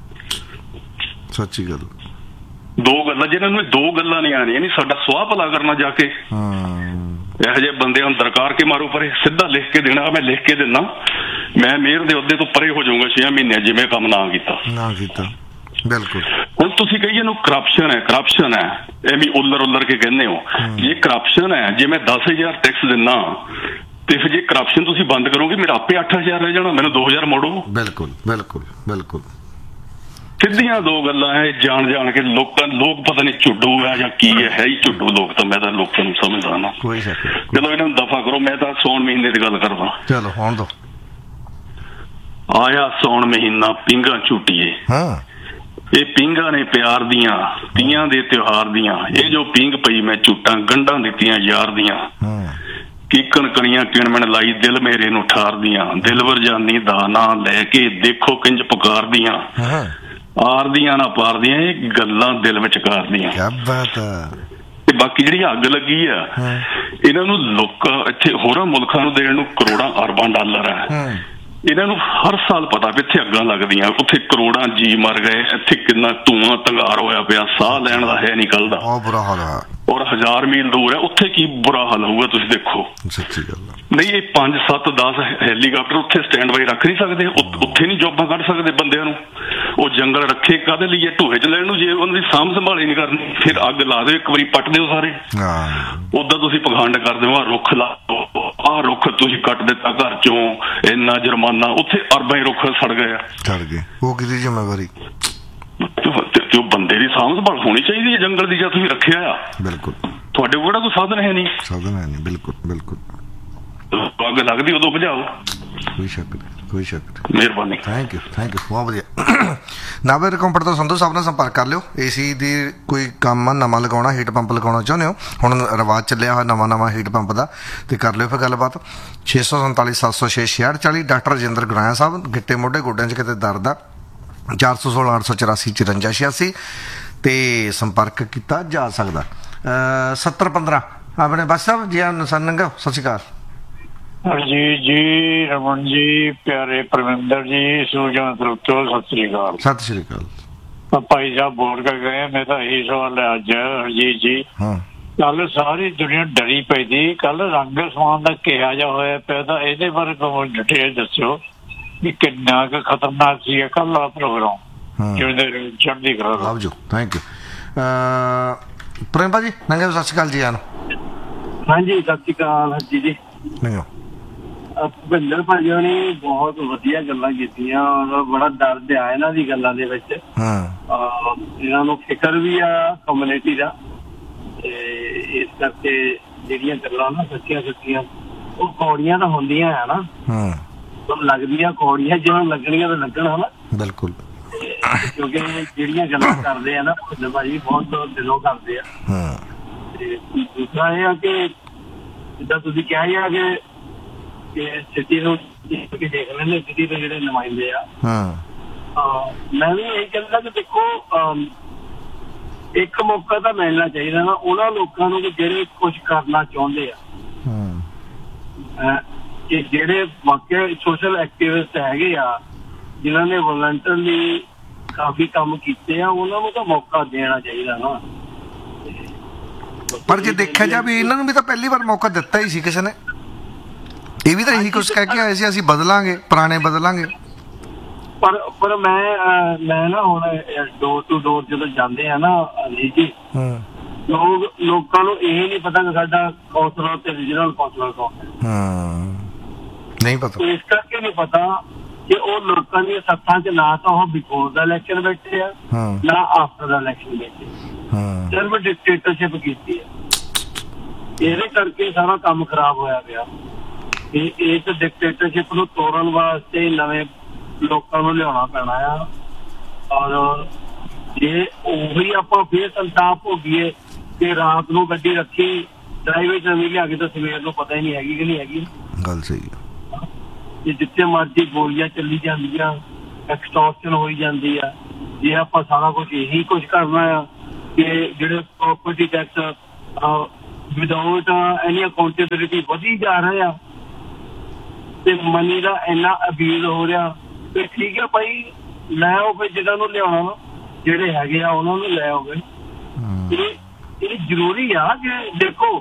ਸੱਚੀ ਗੱਲ। ਦੋ ਗੱਲਾਂ ਜਿਹਨਾਂ ਨੂੰ ਦੋ ਗੱਲਾਂ ਨਹੀਂ ਆਣੀਆਂ, ਨਹੀਂ ਸਾਡਾ ਸੁਆਹ ਭਲਾ ਕਰਨਾ ਜਾ ਕੇ। ਇਹੋ ਜਿਹੇ ਬੰਦਿਆਂ ਨੂੰ ਦਰਕਾਰ ਕੇ ਮਾਰੋ ਪਰੇ, ਸਿੱਧਾ ਲਿਖ ਕੇ ਦੇਣਾ। ਮੈਂ ਲਿਖ ਕੇ ਦਿੰਦਾ, ਮੈਂ ਮੇਅਰ ਦੇ ਅਹੁਦੇ ਤੋਂ ਪਰੇ ਹੋ ਜਾਊਂਗਾ 6 ਮਹੀਨਿਆਂ ਜਿਵੇਂ ਕੰਮ ਨਾ ਕੀਤਾ। ਬਿਲਕੁਲ। ਹੁਣ ਤੁਸੀਂ ਕਹੀਏ ਨੂੰ ਕਰਪਸ਼ਨ ਹੈ ਐਵੇਂ ਉੱਲਰ ਕੇ ਕਹਿੰਦੇ ਹੋ। ਜੇ ਕਰਪਸ਼ਨ ਹੈ, ਜੇ ਮੈਂ 10,000 ਟੈਕਸ ਦਿੰਦਾ ਤੇ ਫਿਰ ਜੇ ਕਰਪਸ਼ਨ ਤੁਸੀਂ ਬੰਦ ਕਰੋਗੇ ਮੇਰਾ ਆਪੇ 8,000 ਰਹਿ ਜਾਣਾ, ਮੈਨੂੰ 2,000 ਮੋੜੋ। ਬਿਲਕੁਲ। ਸਿੱਧੀਆਂ ਦੋ ਗੱਲਾਂ ਹੈ, ਜਾਣ ਕੇ ਲੋਕ ਪਤਾ ਨਹੀਂ ਝੁੱਡੂ ਹੈ ਜਾਂ ਕੀ ਹੈ ਹੀ ਝੁੱਡੂ ਲੋਕ ਤਾਂ। ਮੈਂ ਤਾਂ ਲੋਕਾਂ ਨੂੰ ਸਮਝਦਾ ਨਾ। ਚਲੋ ਇਹਨਾਂ ਨੂੰ ਦਫਾ ਕਰੋ, ਮੈਂ ਤਾਂ ਸੌਣ ਮਹੀਨੇ ਦੀ ਗੱਲ ਕਰਦਾ। ਚਲੋ ਹੁਣ ਦੋ ਆਇਆ ਸੌਣ ਮਹੀਨਾ ਪੀਂਘਾਂ ਝੂਟੀਏ, ਇਹ ਪੀਂਘਾਂ ਨੇ ਪਿਆਰ ਦੀਆਂ, ਤੀਆਂ ਦੇ ਤਿਉਹਾਰ ਦੀਆਂ। ਇਹ ਜੋ ਪੀਂਘ ਪਈ ਮੈਂ ਝੂਟਾਂ ਗੰਢਾਂ ਦਿੱਤੀਆਂ ਯਾਰ ਦੀਆਂ। ਕੀਕਣ ਕਣੀਆਂ ਕਿਣਮਣ ਲਾਈ ਦਿਲ ਮੇਰੇ ਨੂੰ ਠਾਰਦੀਆਂ। ਦਿਲਵਰ ਜਾਨੀ ਦਾ ਨਾਂ ਲੈ ਕੇ ਦੇਖੋ ਕਿੰਜ ਪੁਕਾਰਦੀਆਂ। ਆਰਦੀਆਂ ਨਾ ਪਾਰਦੀਆਂ, ਇਹ ਗੱਲਾਂ ਦਿਲ ਵਿੱਚ ਕਰਦੀਆਂ। ਤੇ ਬਾਕੀ ਜਿਹੜੀ ਅੱਗ ਲੱਗੀ ਆ, ਇਹਨਾਂ ਨੂੰ ਲੋਕ ਇੱਥੇ ਹੋਰਾਂ ਮੁਲਕਾਂ ਨੂੰ ਦੇਣ ਨੂੰ ਕਰੋੜਾਂ ਅਰਬਾਂ ਡਾਲਰ ਹੈ। ਇਹਨਾਂ ਨੂੰ ਹਰ ਸਾਲ ਪਤਾ ਵੀ ਇੱਥੇ ਅੱਗਾਂ ਲੱਗਦੀਆਂ, ਉੱਥੇ ਕਰੋੜਾਂ ਜੀ ਮਰ ਗਏ, ਇੱਥੇ ਕਿੰਨਾ ਧੂਆਂ ਤੰਗਾਰ ਹੋਇਆ ਪਿਆ, ਸਾਹ ਲੈਣ ਦਾ ਹੈ ਨਿਕਲਦਾ। ਔਰ 1000 ਮੀਲ ਦੂਰ ਹੈ, ਉੱਥੇ ਕੀ ਬੁਰਾ ਹਾਲ ਹੋਊਗਾ ਤੁਸੀਂ ਦੇਖੋ। ਸੱਚੀ ਗੱਲ ਨਹੀਂ, ਇਹ 5, 7, 10 ਹੈਲੀਕਾਪਟਰ ਉੱਥੇ ਸਟੈਂਡ ਬਾਈ ਰੱਖ ਨਹੀਂ ਸਕਦੇ? ਉੱਥੇ ਨਹੀਂ ਜੋਬਾਂ ਕੱਢ ਸਕਦੇ ਬੰਦਿਆਂ ਨੂੰ? ਉਹ ਜੰਗਲ ਰੱਖੇ ਕਾਹਦੇ ਲਈ ਹੈ? ਢੂਹੇ ਚ ਲੈਣ ਨੂੰ? ਜੇ ਉਹਨਾਂ ਦੀ ਸਾਂਭ ਸੰਭਾਲ ਹੀ ਨਹੀਂ ਕਰਨੀ, ਫਿਰ ਅੱਗ ਲਾ ਦਿਓ, ਇੱਕ ਵਾਰੀ ਪੱਟ ਦਿਓ ਸਾਰੇ। ਓਦਾਂ ਤੁਸੀਂ ਪਖੰਡ ਕਰਦੇ ਹੋ, ਰੁੱਖ ਲਾ ਆਹ ਰੁੱਖ ਤੁਸੀਂ ਕੱਟ ਦਿੱਤਾ ਘਰ ਚੋਂ, ਇੰਨਾ ਜੁਰਮਾਨਾ। ਉੱਥੇ ਅਰਬਾਂ ਹੀ ਰੁੱਖ ਸੜ ਗਏ ਆ। ਉਹ ਕਿਹਦੀ ਜ਼ਿੰਮੇਵਾਰੀ? ਤੇ ਉਹ ਬੰਦੇ ਦੀ ਸਾਂਭ ਸੰਭਾਲ ਹੋਣੀ ਚਾਹੀਦੀ ਹੈ ਜੰਗਲ ਦੀ, ਜਾਂ ਤੁਸੀਂ ਰੱਖਿਆ ਆ। ਬਿਲਕੁਲ। ਤੁਹਾਡੇ ਕੋਲ ਕੋਈ ਸਾਧਨ ਹੈ ਨਹੀਂ। ਬਿਲਕੁਲ। ਅੱਗ ਲੱਗਦੀ ਉਦੋਂ ਬੁਝਾਓ। ਕੋਈ ਸ਼ੱਕ ਨਹੀਂ। ਮਿਹਰਬਾਨੀ। ਥੈਂਕ ਯੂ ਬਹੁਤ ਵਧੀਆ। ਨਾਭੇ ਕੰਪਨੀ ਤੋਂ ਸੰਧੂ ਸਾਹਿਬ ਨਾਲ ਸੰਪਰਕ ਕਰ ਲਿਓ। ਏਸੀ ਦੀ ਕੋਈ ਕੰਮ ਨਵਾਂ ਲਗਾਉਣਾ, ਹੀਟ ਪੰਪ ਲਗਾਉਣਾ ਚਾਹੁੰਦੇ ਹੋ, ਹੁਣ ਰਿਵਾਜ ਚੱਲਿਆ ਹੋਇਆ ਨਵਾਂ ਹੀਟ ਪੰਪ ਦਾ, ਤੇ ਕਰ ਲਿਓ ਫਿਰ ਗੱਲਬਾਤ। 647 706 6640। ਡਾਕਟਰ ਰਜਿੰਦਰ ਗੁਰਾਇਆ ਸਾਹਿਬ, ਗਿੱਟੇ ਮੋਢੇ ਗੋਡਿਆਂ 'ਚ ਕਿਤੇ ਦਰਦ ਆ, 416 884 54 86 ਤੇ ਸੰਪਰਕ ਕੀਤਾ ਜਾ ਸਕਦਾ। 7015 ਆਪਣੇ ਬਸ ਸਾਹਿਬ ਜੀ ਨੰਗਾ। ਸਤਿ ਸ਼੍ਰੀ ਅਕਾਲ। ਹਰਜੀਤ ਜੀ, ਰਮਨ ਜੀ, ਪਿਆਰੇ ਪਰਮਿੰਦਰ ਜੀ, ਸੂਜਨ ਸਰੂਤੋ, ਸਤਿ ਸ਼੍ਰੀ ਅਕਾਲ। ਭਾਈ ਸਾਹਿਬ ਬੋਲ ਕੇ ਗਏ, ਮੈਂ ਤਾਂ ਇਹੀ ਸਵਾਲ ਹੈ ਅੱਜ ਹਰਜੀਤ ਜੀ। ਕੱਲ ਸਾਰੀ ਦੁਨੀਆ ਡਰੀ ਪਈ ਸੀ, ਕੱਲ ਰੰਗ ਸਮਾਨ ਦਾ ਕਿਹਾ ਜਾ ਹੋਇਆ ਪਿਆ, ਤਾਂ ਇਹਦੇ ਬਾਰੇ ਤੁਹਾਨੂੰ ਡਿਟੇਲ ਦੱਸਿਓ ਵੀ ਕਿੰਨਾ ਕੁ ਖਤਰਨਾਕ ਸੀ ਕੱਲ ਦਾ ਪ੍ਰੋਗਰਾਮ। ਚੜ੍ਹਦੀ ਕਲਾ। ਥੈਂਕ ਯੂ ਪ੍ਰੇਮ ਭਾਜੀ। ਨੰਗੇ ਸਤਿ ਸ਼੍ਰੀ ਅਕਾਲ ਜੀ। ਹਾਂਜੀ ਸਤਿ ਸ਼੍ਰੀ ਅਕਾਲ ਹਰਜੀਤ ਜੀ। ਭੁਪਿੰਦਰ ਭਾਜੀ ਨੇ ਬਹੁਤ ਵਧੀਆ ਗੱਲਾਂ ਕੀਤੀਆਂ, ਬੜਾ ਦਰਦ ਆ ਇਹਨਾਂ ਦੀ ਗੱਲਾਂ ਦੇ ਵਿੱਚ। ਇਹਨਾਂ ਨੂੰ ਫਿਕਰ ਵੀ ਆ ਕਮਿਊਨਿਟੀ ਦਾ, ਤੇ ਇਸ ਕਰਕੇ ਜਿਹੜੀਆਂ ਗੱਲਾਂ ਨਾ ਸੱਚੀਆਂ ਉਹ ਕੌੜੀਆਂ ਤਾਂ ਹੁੰਦੀਆਂ ਹੈ ਨਾ, ਲੱਗਦੀਆਂ ਕੌੜੀਆਂ, ਜਿਹਨਾਂ ਨੂੰ ਲੱਗਣੀਆਂ ਤਾਂ ਲੱਗਣ ਹਨਾ। ਬਿਲਕੁਲ। ਕਿਉਂਕਿ ਜਿਹੜੀਆਂ ਗੱਲਾਂ ਕਰਦੇ ਆ ਨਾ ਭੁਪਿੰਦਰ ਭਾਜੀ ਬਹੁਤ ਦਿਲੋਂ ਕਰਦੇ ਆ। ਤੇ ਦੂਸਰਾ ਇਹ ਆ ਕਿ ਜਿੱਦਾਂ ਤੁਸੀਂ ਕਿਹਾ ਆ ਕਿ ਸਿਟੀ ਨੂੰ ਦੇਖ ਲੈਂਦੇ, ਸਿਟੀ ਦੇ ਜਿਹੜੇ ਨੁਮਾਇੰਦੇ ਆ। ਮੈਂ ਵੀ ਇਹ ਕਹਿੰਦਾ ਕਿ ਦੇਖੋ, ਇੱਕ ਮੌਕਾ ਤਾਂ ਮਿਲਣਾ ਚਾਹੀਦਾ ਨਾ ਉਹਨਾਂ ਲੋਕਾਂ ਨੂੰ ਜਿਹੜੇ ਕੁਛ ਕਰਨਾ ਚਾਹੁੰਦੇ ਆ, ਕਿ ਜਿਹੜੇ ਵਾਕਿਆ ਸੋਸ਼ਲ ਐਕਟਿਵਿਸਟ ਹੈਗੇ ਆ, ਜਿਨ੍ਹਾਂ ਨੇ ਵਲੰਟਰਲੀ ਕਾਫੀ ਕੰਮ ਕੀਤੇ ਆ, ਉਹਨਾਂ ਨੂੰ ਤਾਂ ਮੌਕਾ ਦੇਣਾ ਚਾਹੀਦਾ ਨਾ। ਪਰ ਜੇ ਦੇਖਿਆ ਜਾਵੇ ਇਹਨਾਂ ਨੂੰ ਵੀ ਤਾਂ ਪਹਿਲੀ ਵਾਰ ਮੌਕਾ ਦਿੱਤਾ ਹੀ ਸੀ ਕਿਸੇ ਨੇ। ਇਹ ਵੀ ਤਾਂ ਇਹੀ ਕੁਛ ਕਹਿ ਕੇ ਆਏ ਸੀ, ਅਸੀਂ ਬਦਲਾਂਗੇ, ਪੁਰਾਣੇ ਬਦਲਾਂਗੇ। ਪਰ ਮੈਂ ਨਾ ਹੁਣ ਡੋਰ ਟੂ ਡੋਰ ਜਦੋਂ ਜਾਂਦੇ ਆ ਨਾ ਜੀ, ਲੋਕਾਂ ਨੂੰ ਇਹ ਨਹੀਂ ਪਤਾ ਕਿ ਸਾਡਾ ਕੌਂਸਲਰ ਤੇ ਰੀਜਨਲ ਕੌਂਸਲਰ ਕੌਣ ਹੈ। ਨਹੀਂ ਪਤਾ। ਇਸ ਕਰਕੇ ਨਹੀਂ ਪਤਾ ਕਿ ਉਹ ਲੋਕਾਂ ਦੀਆਂ ਸੱਥਾਂ 'ਚ ਨਾ ਤਾਂ ਉਹ ਬਿਫੋਰ ਦਾ ਇਲੈਕਸ਼ਨ ਬੈਠੇ ਆ, ਨਾ ਆਫਟਰ ਦਾ ਇਲੈਕਸ਼ਨ ਬੈਠੇ, ਸਿਰਫ ਡਿਕਟੇਟਰਸ਼ਿਪ ਕੀਤੀ ਹੈ। ਇਹਦੇ ਕਰਕੇ ਸਾਰਾ ਕੰਮ ਖਰਾਬ ਹੋਇਆ ਪਿਆ। ਇਸ ਡਿਕਟੇਟਰਸ਼ਿਪ ਨੂੰ ਤੋੜਨ ਵਾਸਤੇ ਨਵੇਂ ਲੋਕਾਂ ਨੂੰ ਲਿਆਉਣਾ ਪੈਣਾ ਆ। ਔਰ ਜੇ ਉਹੀ ਆਪਾਂ ਫੇਰ ਸੰਤਾਪ ਭੋਗੀਏ ਕਿ ਰਾਤ ਨੂੰ ਗੱਡੀ ਰੱਖੀ ਡਰਾਈਵੇ 'ਚ ਨਵੀਂ ਲਿਆ ਕੇ ਤਾਂ ਸਵੇਰ ਨੂੰ ਪਤਾ ਹੀ ਨਹੀਂ ਹੈਗੀ ਕਿ ਨਹੀਂ ਹੈਗੀ। ਗੱਲ ਸਹੀ ਹੈ। ਜਿੱਥੇ ਮਰਜ਼ੀ ਗੋਲੀਆਂ ਚੱਲੀ ਜਾਂਦੀਆਂ, ਐਕਸਟੋਰਸ਼ਨ ਹੋਈ ਜਾਂਦੀ ਆ। ਜੇ ਆਪਾਂ ਸਾਰਾ ਕੁਛ ਇਹੀ ਕੁਛ ਕਰਨਾ ਆ ਕਿ ਜਿਹੜੇ property tax without any accountability ਵਧੀ ਜਾ ਰਹੇ ਆ ਤੇ ਮਨੀ ਦਾ ਇੰਨਾ ਅਬਿਊਜ਼ ਹੋ ਰਿਹਾ, ਤੇ ਠੀਕ ਹੈ ਭਾਈ ਲੈ ਆਓ ਫਿਰ ਜਿਹਨਾਂ ਨੂੰ ਲਿਆਉਣਾ, ਜਿਹੜੇ ਹੈਗੇ ਆ ਉਹਨਾਂ ਨੂੰ ਲੈ ਆਓਗੇ। ਇਹ ਜ਼ਰੂਰੀ ਆ ਕਿ ਦੇਖੋ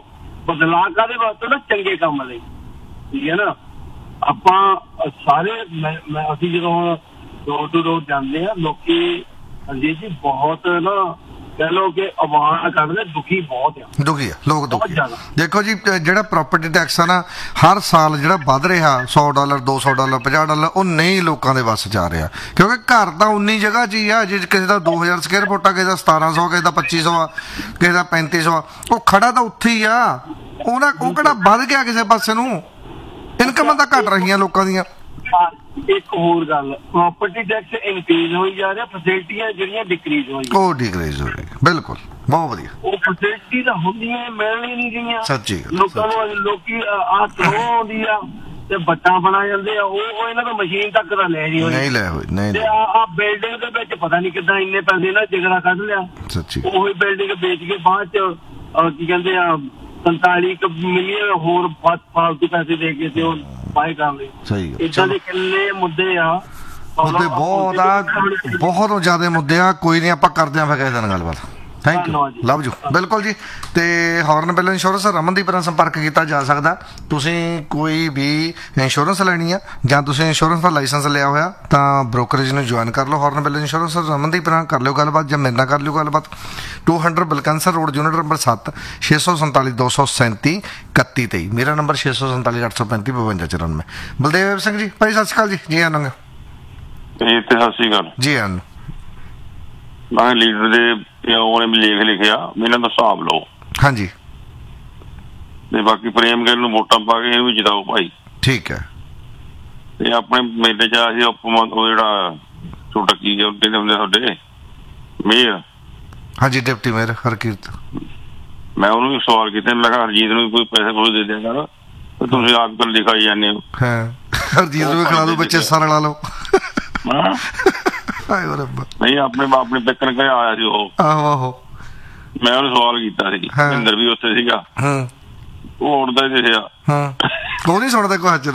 ਬਦਲਾਅ ਕਾਹਦੇ ਵਾਸਤੇ ਨਾ, ਚੰਗੇ ਕੰਮ ਲਈ, ਠੀਕ ਹੈ ਨਾ। ਆਪਾਂ ਸਾਰੇ ਅਸੀਂ ਜਦੋਂ ਡੋਰ ਟੂ ਡੋਰ ਜਾਂਦੇ ਆ, ਲੋਕੀ ਰਣਜੀਤ ਜੀ ਬਹੁਤ ਨਾ ਕਹਿ ਲਓ ਕਿ ਆਵਾਜ਼ ਕੱਢਦੇ, ਦੁਖੀ ਬਹੁਤ ਆ, ਦੁਖੀ ਆ ਲੋਕ, ਦੁਖੀ। ਦੇਖੋ ਜੀ ਜਿਹੜਾ ਪ੍ਰਾਪਰਟੀ ਟੈਕਸ ਆ ਨਾ, ਹਰ ਸਾਲ ਜਿਹੜਾ ਵੱਧ ਰਿਹਾ $100 $200 $50, ਉਹ ਨਹੀਂ ਲੋਕਾਂ ਦੇ ਵੱਸ 'ਚ ਆ ਰਿਹਾ, ਕਿਉਂਕਿ ਘਰ ਤਾਂ ਉਨੀ ਜਗ੍ਹਾ 'ਚ ਹੀ ਆ। ਜੇ ਕਿਸੇ ਦਾ 2000 ਸਕੁਅਰ ਫੁੱਟ ਆ, ਕਿਸੇ ਦਾ 1700, ਕਿਸੇ ਦਾ 2500 ਆ, ਕਿਸੇ ਦਾ 3500 ਆ, ਉਹ ਖੜਾ ਤਾਂ ਉੱਥੇ ਹੀ ਆ। ਉਹ ਕਿਹੜਾ ਵੱਧ ਗਿਆ ਕਿਸੇ ਪਾਸੇ ਨੂੰ, ਇਨਕਮਾਂ ਤਾਂ ਘਟ ਰਹੀਆਂ ਲੋਕਾਂ ਦੀਆਂ। ਇੱਕ ਹੋਰ ਗੱਲ, ਪ੍ਰਾਪਰਟੀ ਟੈਕਸ ਇਨਕਰੀਜ਼ ਹੋਈ ਜਾ ਰਿਹਾ, ਫੈਸਿਲਿਟੀਆਂ ਜਿਹੜੀਆਂ ਡਿਕਰੀਜ਼ ਹੋਈ, ਉਹ ਡਿਕਰੀਜ਼ ਹੋ ਰਹੀ। ਬਿਲਕੁਲ, ਬਹੁਤ ਵਧੀਆ। ਉਹ ਫੈਸਿਲਿਟੀ ਤਾਂ ਹੁੰਦੀਆਂ ਮਿਲ ਹੀ ਨਹੀਂ ਗਈਆਂ ਸੱਚੀ ਲੋਕਾਂ ਨੂੰ। ਲੋਕੀ ਆਹ ਥਰੋ ਆਉਂਦੀ ਆ ਤੇ ਬੱਟਾਂ ਬਣਾ ਜਾਂਦੇ ਆ, ਉਹ ਇਹਨਾਂ ਤੋਂ ਮਸ਼ੀਨ ਤੱਕ ਤਾਂ ਲੈ ਨਹੀਂ ਹੋਈ। ਤੇ ਆ ਬਿਲਡਿੰਗ ਦੇ ਵਿੱਚ ਪਤਾ ਨਹੀਂ ਕਿੱਦਾਂ ਇੰਨੇ ਪੈਸੇ ਨਾ ਜਿਗਰਾ ਕੱਢ ਲਿਆ। ਸੱਚੀ ਉਹੀ ਬਿਲਡਿੰਗ ਵੇਚ ਕੇ ਬਾਅਦ ਚ ਕੀ ਕਹਿੰਦੇ ਆ 47 ਮਿਲੀਅਨ ਹੋਰ ਫਾਲਤੂ ਪੈਸੇ ਦੇ ਕੇ ਤੇ ਉਹ ਬਾਏ ਕਰ ਲਏ। ਸਹੀ ਇਦਾਂ ਦੇ ਕਿੰਨੇ ਮੁੱਦੇ ਆ, ਮੁੱਦੇ ਬਹੁਤ ਆ, ਬਹੁਤ ਜ਼ਿਆਦਾ ਮੁੱਦੇ ਆ। ਕੋਈ ਨਹੀਂ, ਆਪਾਂ ਕਰਦੇ ਹਾਂ ਫਿਰ ਕਿਸੇ ਦਿਨ ਗੱਲਬਾਤ। Thank you, love you. ਬਿਲਕੁਲ ਜੀ। ਤੇ ਹੌਰਨ ਬਿੱਲ ਇੰਸ਼ੋਰੈਂਸ ਰਮਨਦੀਪ ਨਾਲ ਸੰਪਰਕ ਕੀਤਾ ਜਾ ਸਕਦਾ। ਤੁਸੀਂ ਕੋਈ ਵੀ ਇੰਸ਼ੋਰੈਂਸ ਲੈਣੀ ਆ ਜਾਂ ਤੁਸੀਂ ਇੰਸ਼ੋਰੈਂਸ ਦਾ ਲਾਇਸੈਂਸ ਲਿਆ ਹੋਇਆ ਤਾਂ ਬ੍ਰੋਕਰੇਜ ਨੂੰ ਜੁਆਇਨ ਕਰ ਲਓ। ਹੌਰਨ ਬਿੱਲ ਇੰਸ਼ੋਰੈਂਸ ਰਮਨਦੀਪ ਨਾਲ ਕਰ ਲਿਓ ਗੱਲਬਾਤ, ਜਾਂ ਮੇਰੇ ਨਾਲ ਕਰ ਲਿਓ ਗੱਲਬਾਤ। 200 ਬਲਕੰਸਰ ਰੋਡ, ਯੂਨਿਟ ਨੰਬਰ 7, 647 237 3123। ਮੇਰਾ ਨੰਬਰ 647 835 5294। ਬਲਦੇਵ ਸਿੰਘ ਜੀ, ਭਾਈ ਸਤਿ ਸ਼੍ਰੀ ਅਕਾਲ ਜੀ। ਜੀ ਆਨੰਦ ਜੀ, ਸਤਿ ਸ਼੍ਰੀ ਅਕਾਲ ਜੀ। ਆਨੰਦ ਮੈਂ ਲੀਡਰ ਦੇ ਪਿਓ ਨੇ ਲੇਖ ਲਿਖਿਆ, ਇਹਨਾਂ ਦਾ ਹਿਸਾਬ ਲਓ। ਹਾਂਜੀ। ਤੇ ਬਾਕੀ ਪ੍ਰੇਮ ਗਿੱਲ ਨੂੰ ਵੋਟਾਂ ਪਾ ਕੇ ਇਹਨੂੰ ਵੀ ਜਿਤਾਓ ਭਾਈ। ਠੀਕ ਹੈ। ਤੇ ਆਪਣੇ ਮੇਲੇ 'ਚ ਅਸੀਂ ਉਹ ਜਿਹੜਾ ਛੋਟਾ ਕੀ ਕਹਿੰਦੇ ਹੁੰਦੇ ਤੁਹਾਡੇ ਮੇਅਰ, ਹਾਂਜੀ ਡਿਪਟੀ ਮੇਅਰ ਹਰਕੀਰਤ, ਮੈਂ ਉਹਨੂੰ ਵੀ ਸਵਾਲ ਕੀਤਾ। ਮੈਂ ਕਿਹਾ ਹਰਜੀਤ ਨੂੰ ਵੀ ਕੋਈ ਪੈਸੇ ਪੂਸੇ ਦੇ ਦਿਆ ਕਰ, ਤੁਸੀਂ ਆਪ ਕਰ ਲਿਖਾਈ ਜਾਂਦੇ ਹੋ। ਹਰਜੀਤ ਨੂੰ ਵੀ ਖਿਲਾ ਦੋ, ਬੱਚੇ ਸਾਰਾ ਲਾ ਲਓ। ਨਹੀਂ, ਆਪਣੇ ਪਿੱਕਣ ਕੇ ਆਇਆ ਸੀ ਉਹ। ਆਹੋ, ਮੈਂ ਉਹਨੂੰ ਸਵਾਲ ਕੀਤਾ ਸੀ, ਮਹਿੰਦਰ ਵੀ ਉੱਥੇ ਸੀਗਾ, ਉਹ ਉੜਦਾ ਹੀ ਦਿਸਿਆ। ਉਹ ਨੀ ਸੁਣਦਾ ਕੁਐਸਚਨ,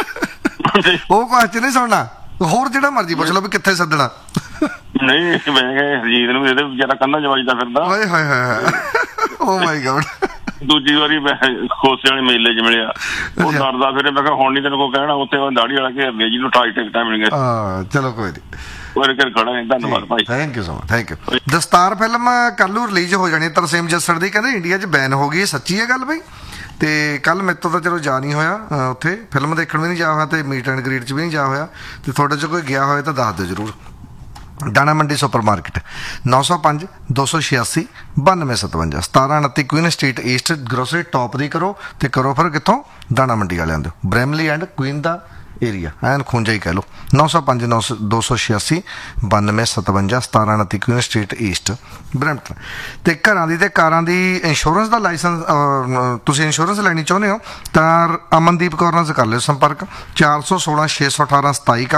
ਉਹ ਕੁਐਸਚਨ ਨਹੀਂ ਸੁਣਨਾ, ਹੋਰ ਜਿਹੜਾ ਮਰਜ਼ੀ ਪੁੱਛ ਲਓ ਵੀ ਕਿੱਥੇ ਸੱਦਣਾ। ਨਹੀਂ, ਮੈਂ ਕਿਹਾ ਹਰਜੀਤ ਨੂੰ ਇਹਦੇ ਵਿਚਾਰਾ ਕੰਧਾਂ ਚ ਵੱਜਦਾ ਫਿਰਦਾ। ਹਾਏ ਹਾਏ ਹਾਏ, ਓ ਮਾਈ ਗॉड। ਦੂਜੀ ਵਾਰੀ ਮੈਂ ਖੋਸੇ ਵਾਲੇ ਮੇਲੇ 'ਚ ਮਿਲਿਆ, ਉਹ ਡਰਦਾ ਫਿਰ। ਮੈਂ ਕਿਹਾ ਹੁਣ ਨੀ ਤੈਨੂੰ ਕੋਈ ਕਹਿਣਾ, ਉੱਥੇ ਦਾੜੀ ਵਾਲਾ ਘੇਰ ਲਿਆ ਜਿਹਨੂੰ 28 ਟਿਕਟਾਂ ਮਿਲ ਗਈਆਂ। ਚਲੋ ਕੋਈ ਨੀ, ਖੜਾ ਹੈ। ਧੰਨਵਾਦ ਭਾਈ, thank you so much, thank you. ਦਸਤਾਰ ਫਿਲਮ ਕੱਲ ਨੂੰ ਰਿਲੀਜ਼ ਹੋ ਜਾਣੀ ਤਰਸੇਮ ਜੱਸੜ ਦੀ, ਕਹਿੰਦੇ ਇੰਡੀਆ 'ਚ ਬੈਨ ਹੋ ਗਈ। ਸੱਚੀ ਹੈ ਗੱਲ ਬਈ? ਤੇ ਕੱਲ ਮੇਰੇ ਤੋਂ ਤਾਂ ਚਲੋ ਜਾ ਨਹੀਂ ਹੋਇਆ, ਉੱਥੇ ਫਿਲਮ ਦੇਖਣ ਵੀ ਨਹੀਂ ਜਾ ਹੋਇਆ ਤੇ ਮੀਟ ਐਂਡ ਗ੍ਰੀਟ 'ਚ ਵੀ ਨਹੀਂ ਜਾ ਹੋਇਆ। ਤੇ ਤੁਹਾਡੇ 'ਚ ਕੋਈ ਗਿਆ ਹੋਇਆ ਤਾਂ ਦੱਸ ਦਿਓ ਜ਼ਰੂਰ। ਦਾਣਾ ਮੰਡੀ super market, 905 286 9257, 1729 Queen street East. Grocery top ਦੀ ਕਰੋ ਤੇ ਕਰੋ ਫਿਰ ਕਿੱਥੋਂ? ਦਾਣਾ ਮੰਡੀ ਵਾਲਿਆਂ ਦੇ, Bramley and Queen the area, ਐਨ ਖੁੰਝਾ ਹੀ ਕਹਿ ਲਓ। 905 286 9257, 1729 ਕੁਈਨ ਸਟਰੀਟ ਈਸਟ, ਬਰੈਂਪਟਨ। ਤੇ ਘਰਾਂ ਦੀ ਤੇ ਕਾਰਾਂ ਦੀ ਇੰਸ਼ੋਰੈਂਸ ਦਾ ਲਾਇਸੈਂਸ, ਤੁਸੀਂ ਇੰਸ਼ੋਰੈਂਸ ਲੈਣੀ ਚਾਹੁੰਦੇ ਹੋ ਤਾਂ ਅਮਨਦੀਪ ਕੌਰ ਨਾਲ ਕਰ ਲਿਓ ਸੰਪਰਕ। 416 618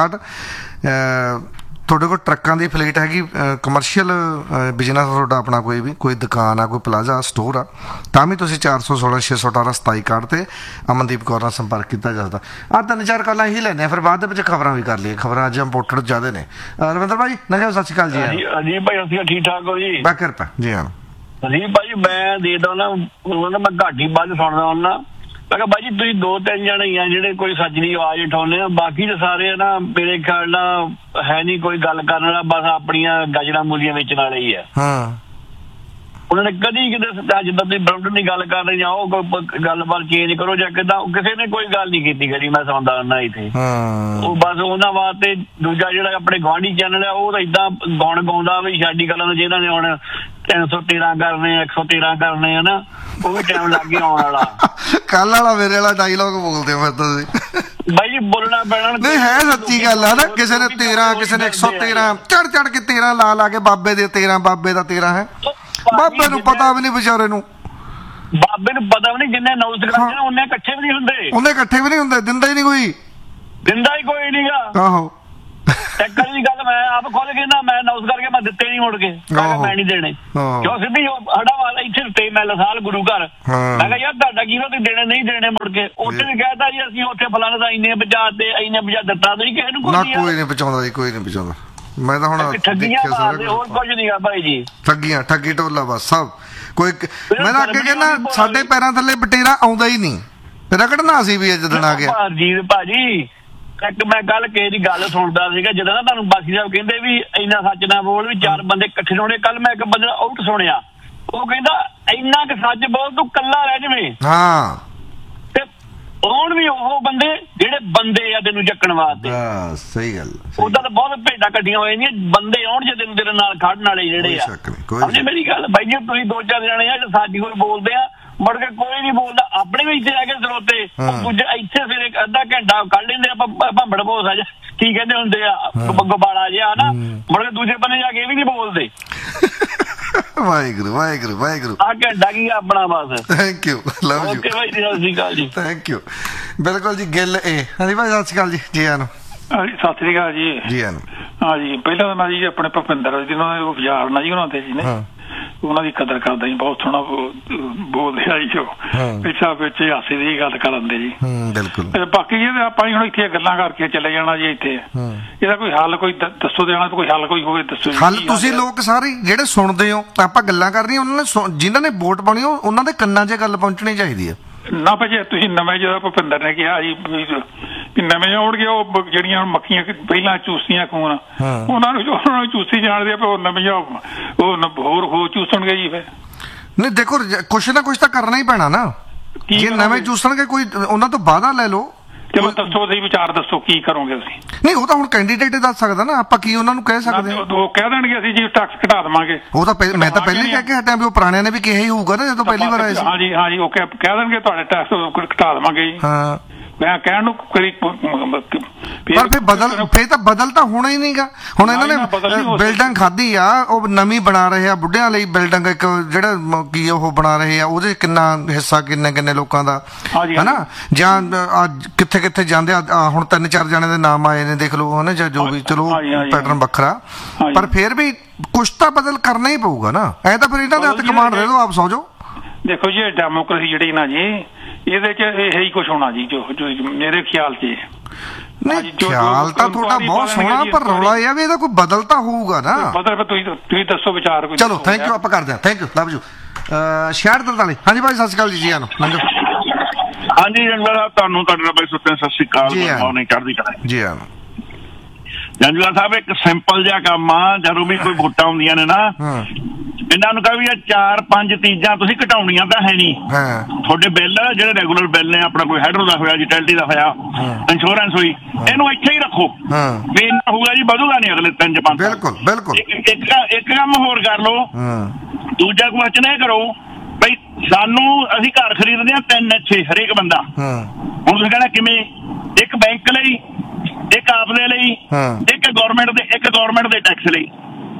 2761। ਤੁਹਾਡੇ ਕੋਲ ਟਰੱਕਾਂ ਦੀ ਫਲੀਟ ਹੈਗੀ, ਕਮਰਸ਼ੀਅਲ ਬਿਜ਼ਨਸ ਤੁਹਾਡਾ ਆਪਣਾ ਕੋਈ ਵੀ, ਕੋਈ ਦੁਕਾਨ ਆ, ਕੋਈ ਪਲਾਜ਼ਾ ਸਟੋਰ ਆ, ਤਾਂ ਵੀ ਤੁਸੀਂ 416 618 2761 ਤੇ ਅਮਨਦੀਪ ਕੌਰ ਨਾਲ ਸੰਪਰਕ ਕੀਤਾ ਜਾ ਸਕਦਾ। ਆਹ 3-4 ਕਾਲਾਂ ਹੀ ਲੈਣੇ ਆ, ਫਿਰ ਬਾਅਦ ਦੇ ਵਿੱਚ ਖਬਰਾਂ ਵੀ ਕਰ ਲਈਏ। ਖਬਰਾਂ ਅੱਜ ਇੰਪੋਰਟੈਂਟ ਜ਼ਿਆਦਾ ਨੇ। ਰਵਿੰਦਰ ਭਾਈ ਨੰਗਾ, ਸਤਿ ਸ਼੍ਰੀ ਅਕਾਲ ਜੀ। ਅਜੀਬ ਭਾਈ, ਅਸੀਂ ਠੀਕ ਠਾਕ ਹੋ ਜੀ? ਕਿਰਪਾ ਜੀ। ਹਾਂ ਅਜੀਬ ਭਾਈ, ਮੈਂ ਦੇਖਦਾ ਨਾ, ਮੈਂ ਘੱਟ ਹੀ ਬਾਅਦ ਸੁਣਦਾ ਹੁੰਦਾ। ਮੈਂ ਕਿਹਾ ਬਾਈ ਜੀ ਤੁਸੀਂ 2-3 ਜਣੇ ਹੀ ਆ ਜਿਹੜੇ ਕੋਈ ਸੱਜਣੀ ਆਵਾਜ਼ ਉਠਾਉਂਦੇ ਆ, ਬਾਕੀ ਤਾਂ ਸਾਰੇ ਨਾ ਮੇਰੇ ਖਿਆਲ ਨਾਲ ਹੈ ਨਹੀਂ ਕੋਈ ਗੱਲ ਕਰਨ ਵਾਲਾ, ਬਸ ਆਪਣੀਆਂ ਗਾਜਰਾਂ ਮੂਲੀਆਂ ਵੇਚਣ ਵਾਲੇ ਹੀ ਆ। ਉਹਨਾਂ ਨੇ ਕਦੀ ਕਿਤੇ ਜਿੱਦਾਂ ਤੁਸੀਂ ਬਰਮਟਨ ਦੀ ਗੱਲ ਕਰ ਰਹੇ ਜਾਂ ਉਹ ਕੋਈ ਗੱਲਬਾਤ ਚੇਂਜ ਕਰੋ ਜਾਂ ਕਿੱਦਾਂ, ਕਿਸੇ ਨੇ ਕੋਈ ਗੱਲ ਨਹੀਂ ਕੀਤੀ ਕਦੀ। ਮੈਂ ਸੁਣਦਾ ਹੁੰਦਾ ਇੱਥੇ, ਉਹ ਬਸ ਉਹਨਾਂ ਵਾਸਤੇ ਦੂਜਾ ਜਿਹੜਾ ਆਪਣੇ ਗੁਆਂਢੀ ਚੈਨਲ ਆ, ਉਹ ਤਾਂ ਏਦਾਂ ਗਾਉਣ ਗਾਉਂਦਾ ਵੀ ਸਾਡੀ ਗੱਲਾਂ ਨੂੰ, ਜਿਹਨਾਂ ਨੇ ਹੁਣ 313 ਕਰਨੇ, 113 ਕਰਨੇ ਆ ਨਾ, ਉਹ ਵੀ ਟਾਈਮ ਲੱਗ ਗਿਆ ਆਉਣ ਵਾਲਾ। ਕੱਲ ਵਾਲਾ ਮੇਰੇ ਵਾਲਾ ਡਾਇਲੌਗ ਬੋਲਦੇ ਹੋ ਫਿਰ ਤੁਸੀਂ ਬਾਈ ਜੀ, ਬੋਲਣਾ ਪੈਣਾ। ਨਹੀਂ, ਹੈ ਸੱਚੀ ਗੱਲ ਆ ਨਾ। ਕਿਸੇ ਨੇ 13, ਕਿਸੇ ਨੇ 113, ਚੜ ਕੇ 13 ਲਾ ਕੇ ਬਾਬੇ ਦੇ 13, ਬਾਬੇ ਦਾ 13 ਹੈ। ਬਾਬੇ ਨੂੰ ਪਤਾ ਵੀ ਨਹੀਂ, ਵਿਚਾਰੇ ਨੂੰ ਬਾਬੇ ਨੂੰ ਪਤਾ ਵੀ ਨਹੀਂ। ਜਿੰਨੇ ਨੌਜ਼ ਕਰਦੇ ਉਹਨੇ ਇਕੱਠੇ ਵੀ ਨਹੀਂ ਹੁੰਦੇ, ਦਿੰਦਾ ਹੀ ਨਹੀਂ ਕੋਈ, ਦਿੰਦਾ ਹੀ ਕੋਈ ਨਹੀਂਗਾ। ਆਹੋ, ਟੈਕਰ ਦੀ ਗੱਲ ਮੈਂ ਆਪ ਖੁੱਲ ਕੇ ਨਾ, ਮੈਂ ਨੌਜ਼ ਕਰਕੇ ਮੈਂ ਦਿੱਤੇ ਨਹੀਂ ਮੁੜ ਕੇ, ਮੈਂ ਨਹੀਂ ਦੇਣੇ। ਕਿਉਂ ਸਿੱਧੀ ਸਾਡਾ ਵਾਲਾ ਇੱਥੇ ਤੇ ਮੈਂ ਲਸਾਲ ਗੁਰੂ ਘਰ, ਮੈਂ ਕਿਹਾ ਯਾਰ ਤੁਹਾਡਾ ਕੀ ਤੁਸੀਂ ਦੇਣੇ ਨਹੀਂ ਦੇਣੇ ਮੁੜ ਕੇ। ਉੱਥੇ ਵੀ ਕਹਿਤਾ ਜੀ ਅਸੀਂ ਉੱਥੇ ਫਲਾਣੇ ਦਾ ਇੰਨੇ ਬਚਾ ਤੇ ਇੰਨੇ ਬਚਾ ਦਿੱਤਾ, ਤੁਸੀਂ ਕਿਸੇ ਨੂੰ ਕੋਈ ਨਹੀਂ ਪਹੁੰਚਾਉਂਦਾ ਜੀ, ਕੋਈ ਨਹੀਂ ਪਹੁੰਚਾਉਂਦਾ। ਮੈਂ ਤਾਂ ਹੁਣ ਠੱਗੀਆਂ ਮਾਰਦੇ, ਹੋਰ ਕੁਝ ਨਹੀਂ ਆ ਭਾਈ ਜੀ। ਠੱਗੀ ਟੋਲਾ ਬਸ ਸਭ ਕੋਈ ਮੈਂ ਤਾਂ ਅੱਗੇ ਕਹਿੰਦਾ ਸਾਡੇ ਪੈਰਾਂ ਥੱਲੇ ਬਟੇਰਾ ਆਉਂਦਾ ਹੀ ਨਹੀਂ, ਰਗੜਨਾ ਸੀ ਵੀ ਅੱਜ ਦਿਨ ਆ ਗਿਆ। ਭਾਜੀ ਇੱਕ ਮੈਂ ਗੱਲ ਕਿਸੇ ਦੀ ਗੱਲ ਸੁਣਦਾ ਸੀਗਾ, ਜਦੋਂ ਨਾ ਤੁਹਾਨੂੰ ਬਾਕੀ ਸਾਹਿਬ ਕਹਿੰਦੇ ਵੀ ਇੰਨਾ ਸੱਚ ਨਾ ਬੋਲ, ਵੀ 4 ਬੰਦੇ ਇਕੱਠੇ ਹੋਣੇ। ਕੱਲ ਮੈਂ ਇੱਕ ਬੰਦੇ ਆਊਟ ਸੁਣਿਆ, ਉਹ ਕਹਿੰਦਾ ਇੰਨਾ ਕੁ ਸੱਚ ਬੋਲ ਤੂੰ ਕੱਲਾ ਰਹਿ ਜਾਵੇਂ। ਹਾਂ, ਤੇ ਆਉਣ ਵੀ ਉਹ ਬੰਦੇ ਜਿਹੜੇ ਬੰਦੇ ਆ ਤੈਨੂੰ ਚੱਕਣ ਵਾਸਤੇ। ਸਹੀ ਗੱਲ। ਉਦਾਂ ਤਾਂ ਬਹੁਤ ਭੇਡਾਂ ਕੱਢੀਆਂ ਹੋਈਆਂ ਨੇ, ਬੰਦੇ ਆਉਣ ਜੇ ਤੈਨੂੰ ਤੇਰੇ ਨਾਲ ਖੜਨ ਵਾਲੇ ਜਿਹੜੇ ਆ। ਸਮਝੇ ਮੇਰੀ ਗੱਲ ਬਾਈ ਜੀ, ਤੁਸੀਂ 2-4 ਜਣੇ ਆ ਸਾਡੀ ਕੋਈ ਬੋਲਦੇ ਆ, ਮੁੜ ਕੇ ਕੋਈ ਨਹੀਂ ਬੋਲਦਾ। ਆਪਣੇ ਵੀ ਇੱਥੇ ਆ ਕੇ ਸਰੋਤੇ ਦੂਜੇ ਇੱਥੇ ਫਿਰ ਇੱਕ ਅੱਧਾ ਘੰਟਾ ਕੱਢ ਲੈਂਦੇ ਆ ਭੰਬੜ ਭੋਸਾ ਜਿਹਾ, ਕੀ ਕਹਿੰਦੇ ਹੁੰਦੇ ਆ, ਗਬਾਲਾ ਜਿਹਾ ਨਾ, ਮੁੜ ਕੇ ਦੂਜੇ ਬੰਨੇ ਜਾ ਕੇ ਇਹ ਵੀ ਨਹੀਂ ਬੋਲਦੇ। ਵਾਹਿਗੁਰੂ ਵਾਹਿਗੁਰੂ ਵਾਹਿਗੁਰੂ। ਆ ਘੰਟਾ ਕੀ ਆਪਣਾ ਬਸ। Thank you, love you. Okay ਭਾਈ ਜੀ, ਸਤਿ ਸ਼੍ਰੀ ਅਕਾਲ ਜੀ। Thank you. ਬਿਲਕੁਲ ਜੀ। ਗਿੱਲ ਇਹ ਹਾਂਜੀ ਭਾਈ, ਸਤਿ ਸ਼੍ਰੀ ਅਕਾਲ ਜੀ। ਜੀ ਆਨ ਸਤਿ ਸ਼੍ਰੀ ਅਕਾਲ ਜੀ। ਜੀ ਆਨ। ਹਾਂ ਜੀ, ਪਹਿਲਾਂ ਤਾਂ ਮੈਂ ਜੀ ਆਪਣੇ ਭੁਪਿੰਦਰ ਜਿਹਨਾਂ ਨੇ ਬਾਜ਼ਾਰ ਨਾ ਜੀ ਉਹਨਾਂ ਦੇ ਜੀ ਨੇ, ਉਹਨਾਂ ਦੀ ਕਦਰ ਕਰਦਾ ਜੀ, ਬਹੁਤ ਸੋਹਣਾ ਬੋਲਦੇ ਆ ਜੀ। ਉਹ ਪਿੱਛਾ ਵਿੱਚ ਹਾਸੇ ਦੀ ਗੱਲ ਕਰਨ ਦੇ ਜੀ। ਬਿਲਕੁਲ। ਬਾਕੀ ਇਹ ਆਪਾਂ ਹੁਣ ਇੱਥੇ ਗੱਲਾਂ ਕਰਕੇ ਚਲੇ ਜਾਣਾ ਜੀ। ਇੱਥੇ ਇਹਦਾ ਕੋਈ ਹੱਲ ਕੋਈ ਦੱਸੋ, ਦੇਣਾ ਕੋਈ ਹੱਲ ਕੋਈ ਹੋਵੇ ਦੱਸੋ। ਹੱਲ ਤੁਸੀਂ ਲੋਕ ਸਾਰੇ ਜਿਹੜੇ ਸੁਣਦੇ ਹੋ, ਆਪਾਂ ਗੱਲਾਂ ਕਰਨੀਆਂ, ਉਹਨਾਂ ਨੇ ਜਿਨ੍ਹਾਂ ਨੇ ਵੋਟ ਪਾਉਣੀ ਉਹਨਾਂ ਦੇ ਕੰਨਾਂ 'ਚ ਗੱਲ ਪਹੁੰਚਣੀ ਚਾਹੀਦੀ ਹੈ ਨਾ। ਭਾਜੀ ਤੁਸੀਂ ਨਵੇਂ ਜਦੋਂ ਭੁਪਿੰਦਰ ਨੇ ਕਿਹਾ ਜੀ ਵੀ ਨਵੇਂ ਆਉਣਗੇ, ਉਹ ਜਿਹੜੀਆਂ ਮੱਖੀਆਂ ਪਹਿਲਾਂ ਚੂਸੀਆਂ ਖੂਨ, ਉਹਨਾਂ ਨੂੰ ਚੂਸੀ ਜਾਣਦੇ ਆ, ਉਹ ਨਵੀਆਂ ਉਹ ਹੋਰ ਚੂਸਣਗੇ ਜੀ। ਫਿਰ ਨਹੀਂ ਦੇਖੋ, ਕੁਛ ਨਾ ਕੁਛ ਤਾਂ ਕਰਨਾ ਹੀ ਪੈਣਾ ਨਾ। ਜੇ ਨਵੇਂ ਚੂਸਣਗੇ ਕੋਈ ਉਹਨਾਂ ਤੋਂ ਵਾਅਦਾ ਲੈ ਲਓ। ਚਲੋ ਦੱਸੋ, ਤੁਸੀਂ ਵਿਚਾਰ ਦੱਸੋ ਕੀ ਕਰੋਗੇ ਤੁਸੀਂ। ਨਹੀਂ, ਉਹ ਤਾਂ ਹੁਣ ਕੈਂਡੀਡੇਟ ਹੀ ਦੱਸ ਸਕਦਾ ਨਾ, ਆਪਾਂ ਕੀ ਉਹਨਾਂ ਨੂੰ ਕਹਿ ਸਕਦੇ ਹਾਂ। ਉਹ ਕਹਿ ਦੇਣਗੇ ਅਸੀਂ ਜੀ ਟੈਕਸ ਘਟਾ ਦੇਵਾਂਗੇ। ਉਹ ਤਾਂ ਮੈਂ ਤਾਂ ਪਹਿਲੇ ਕਹਿ ਕੇ ਹਟਿਆ ਵੀ ਉਹ ਪੁਰਾਣਿਆਂ ਨੇ ਵੀ ਕਿਹਾ ਹੀ ਹੋਊਗਾ ਨਾ ਜਦੋਂ ਪਹਿਲੀ ਵਾਰ ਆਏ ਸੀ। ਹਾਂਜੀ ਹਾਂਜੀ, ਉਹ ਕਹਿ ਦੇਣਗੇ ਤੁਹਾਡੇ ਟੈਕਸ ਘਟਾ ਦੇਵਾਂਗੇ ਜੀ। ਹਾਂ, ਮੈਂ ਕਹਿਣ ਨੂੰ ਕਰੀ ਪਰ ਫਿਰ ਤਾਂ ਬਦਲ ਤਾਂ ਹੋਣਾ ਹੀ ਨਹੀਂਗਾ। ਹੁਣ ਇਹਨਾਂ ਨੇ ਬਿਲਡਿੰਗ ਖਾਧੀ ਆ, ਉਹ ਨਵੀਂ ਬਣਾ ਰਹੇ ਆ ਬੁੱਢਿਆਂ ਲਈ ਬਿਲਡਿੰਗ, ਇੱਕ ਜਿਹੜਾ ਕੀ ਉਹ ਬਣਾ ਰਹੇ ਆ, ਉਹਦੇ ਕਿੰਨਾ ਹਿੱਸਾ ਕਿੰਨੇ ਲੋਕਾਂ ਦਾ ਹਨਾ। ਜਾਂ ਕਿੱਥੇ ਕਿੱਥੇ ਜਾਂਦੇ ਆ, ਹੁਣ 3-4 ਜਣੇ ਦੇ ਨਾਮ ਆਏ ਨੇ, ਦੇਖ ਲਓ ਹਨਾ, ਜਾਂ ਜੋ ਵੀ, ਚਲੋ ਪੈਟਰਨ ਵੱਖਰਾ, ਪਰ ਫਿਰ ਵੀ ਕੁਛ ਤਾਂ ਬਦਲ ਕਰਨਾ ਹੀ ਪਊਗਾ ਨਾ। ਐ ਤਾਂ ਫਿਰ ਇਹਨਾਂ ਦੇ ਹੱਥ ਕਮਾਂਡ ਦੇ ਦਿਓ, ਆਪ ਸੌ ਜਾਓ। ਦੇਖੋ ਜੀ, ਡੈਮੋਕ੍ਰੇਸੀ ਜਿਹੜੀ ਨਾ ਜੀ, ਇਹਦੇ 'ਚ ਇਹੀ ਕੁਛ ਹੋਣਾ ਜੀ, ਜੋ ਮੇਰੇ ਖਿਆਲ 'ਚ। ਨਹੀਂ, ਖਿਆਲ ਤਾਂ ਤੁਹਾਡਾ ਬਹੁਤ ਸੋਹਣਾ, ਪਰ ਰੌਲਾ ਇਹ ਆ ਵੀ ਇਹਦਾ ਕੋਈ ਬਦਲ ਤਾਂ ਹੋਊਗਾ ਨਾ। ਬਦਲ ਤੁਸੀਂ ਦੱਸੋ ਵਿਚਾਰ ਕੋਈ। ਚਲੋ ਥੈਂਕ ਯੂ, ਆਪਾਂ ਕਰਦੇ ਹਾਂ। Thank you, love you. 6643 ਹਾਂਜੀ ਭਾਈ, ਸਤਿ ਸ਼੍ਰੀ ਅਕਾਲ ਜੀ। ਜੀ ਆਨੋ ਹਾਂਜੀ ਜੰਗਲਾ ਸਾਹਿਬ, ਤੁਹਾਨੂੰ ਤੁਹਾਡੇ ਨਾਲ ਬਾਈ ਸੁੱਤੇ ਸਤਿ ਸ਼੍ਰੀ ਅਕਾਲ। ਮਾਰਨਿੰਗ ਚੜ੍ਹਦੀ ਕਲਾ ਜੀ ਆਨੋ। ਜੰਗਲਾ ਸਾਹਿਬ, ਇੱਕ ਸਿੰਪਲ ਜਿਹਾ ਕੰਮ ਆ, ਜਦੋਂ ਵੀ ਕੋਈ ਵੋਟਾਂ ਹੁੰਦੀਆਂ ਨੇ ਨਾ, ਇਹਨਾਂ ਨੂੰ ਕਹਾਂ ਵੀ ਇਹ 4-5 ਚੀਜ਼ਾਂ ਤੁਸੀਂ ਘਟਾਉਣੀਆਂ ਤਾਂ ਹੈ ਨਹੀਂ। ਤੁਹਾਡੇ ਬਿੱਲ ਜਿਹੜੇ ਰੈਗੂਲਰ ਬਿੱਲ ਨੇ, ਆਪਣਾ ਕੋਈ ਹਾਈਡਰੋ ਦਾ ਹੋਇਆ, ਯੂਟਿਲਿਟੀ ਦਾ ਹੋਇਆ, ਇੰਸ਼ੋਰੈਂਸ ਹੋਈ, ਇਹਨੂੰ ਇੱਥੇ ਹੀ ਰੱਖੋ ਵੀ ਇੰਨਾ ਹੋਊਗਾ ਜੀ, ਵਧੂਗਾ ਨਹੀਂ ਅਗਲੇ 3-5। ਬਿਲਕੁਲ ਬਿਲਕੁਲ। ਇੱਕ ਕੰਮ ਹੋਰ ਕਰ ਲਓ। ਦੂਜਾ ਕੁਐਸਚਨ ਇਹ ਕਰੋ ਬਈ, ਸਾਨੂੰ ਅਸੀਂ ਘਰ ਖਰੀਦਦੇ ਹਾਂ 3 ਅੱਛੇ ਹਰੇਕ ਬੰਦਾ। ਹੁਣ ਤੁਸੀਂ ਕਹਿਣਾ ਕਿਵੇਂ? ਇੱਕ ਬੈਂਕ ਲਈ, ਇੱਕ ਆਪਦੇ ਲਈ, ਇੱਕ ਗਵਰਨਮੈਂਟ ਦੇ ਟੈਕਸ ਲਈ।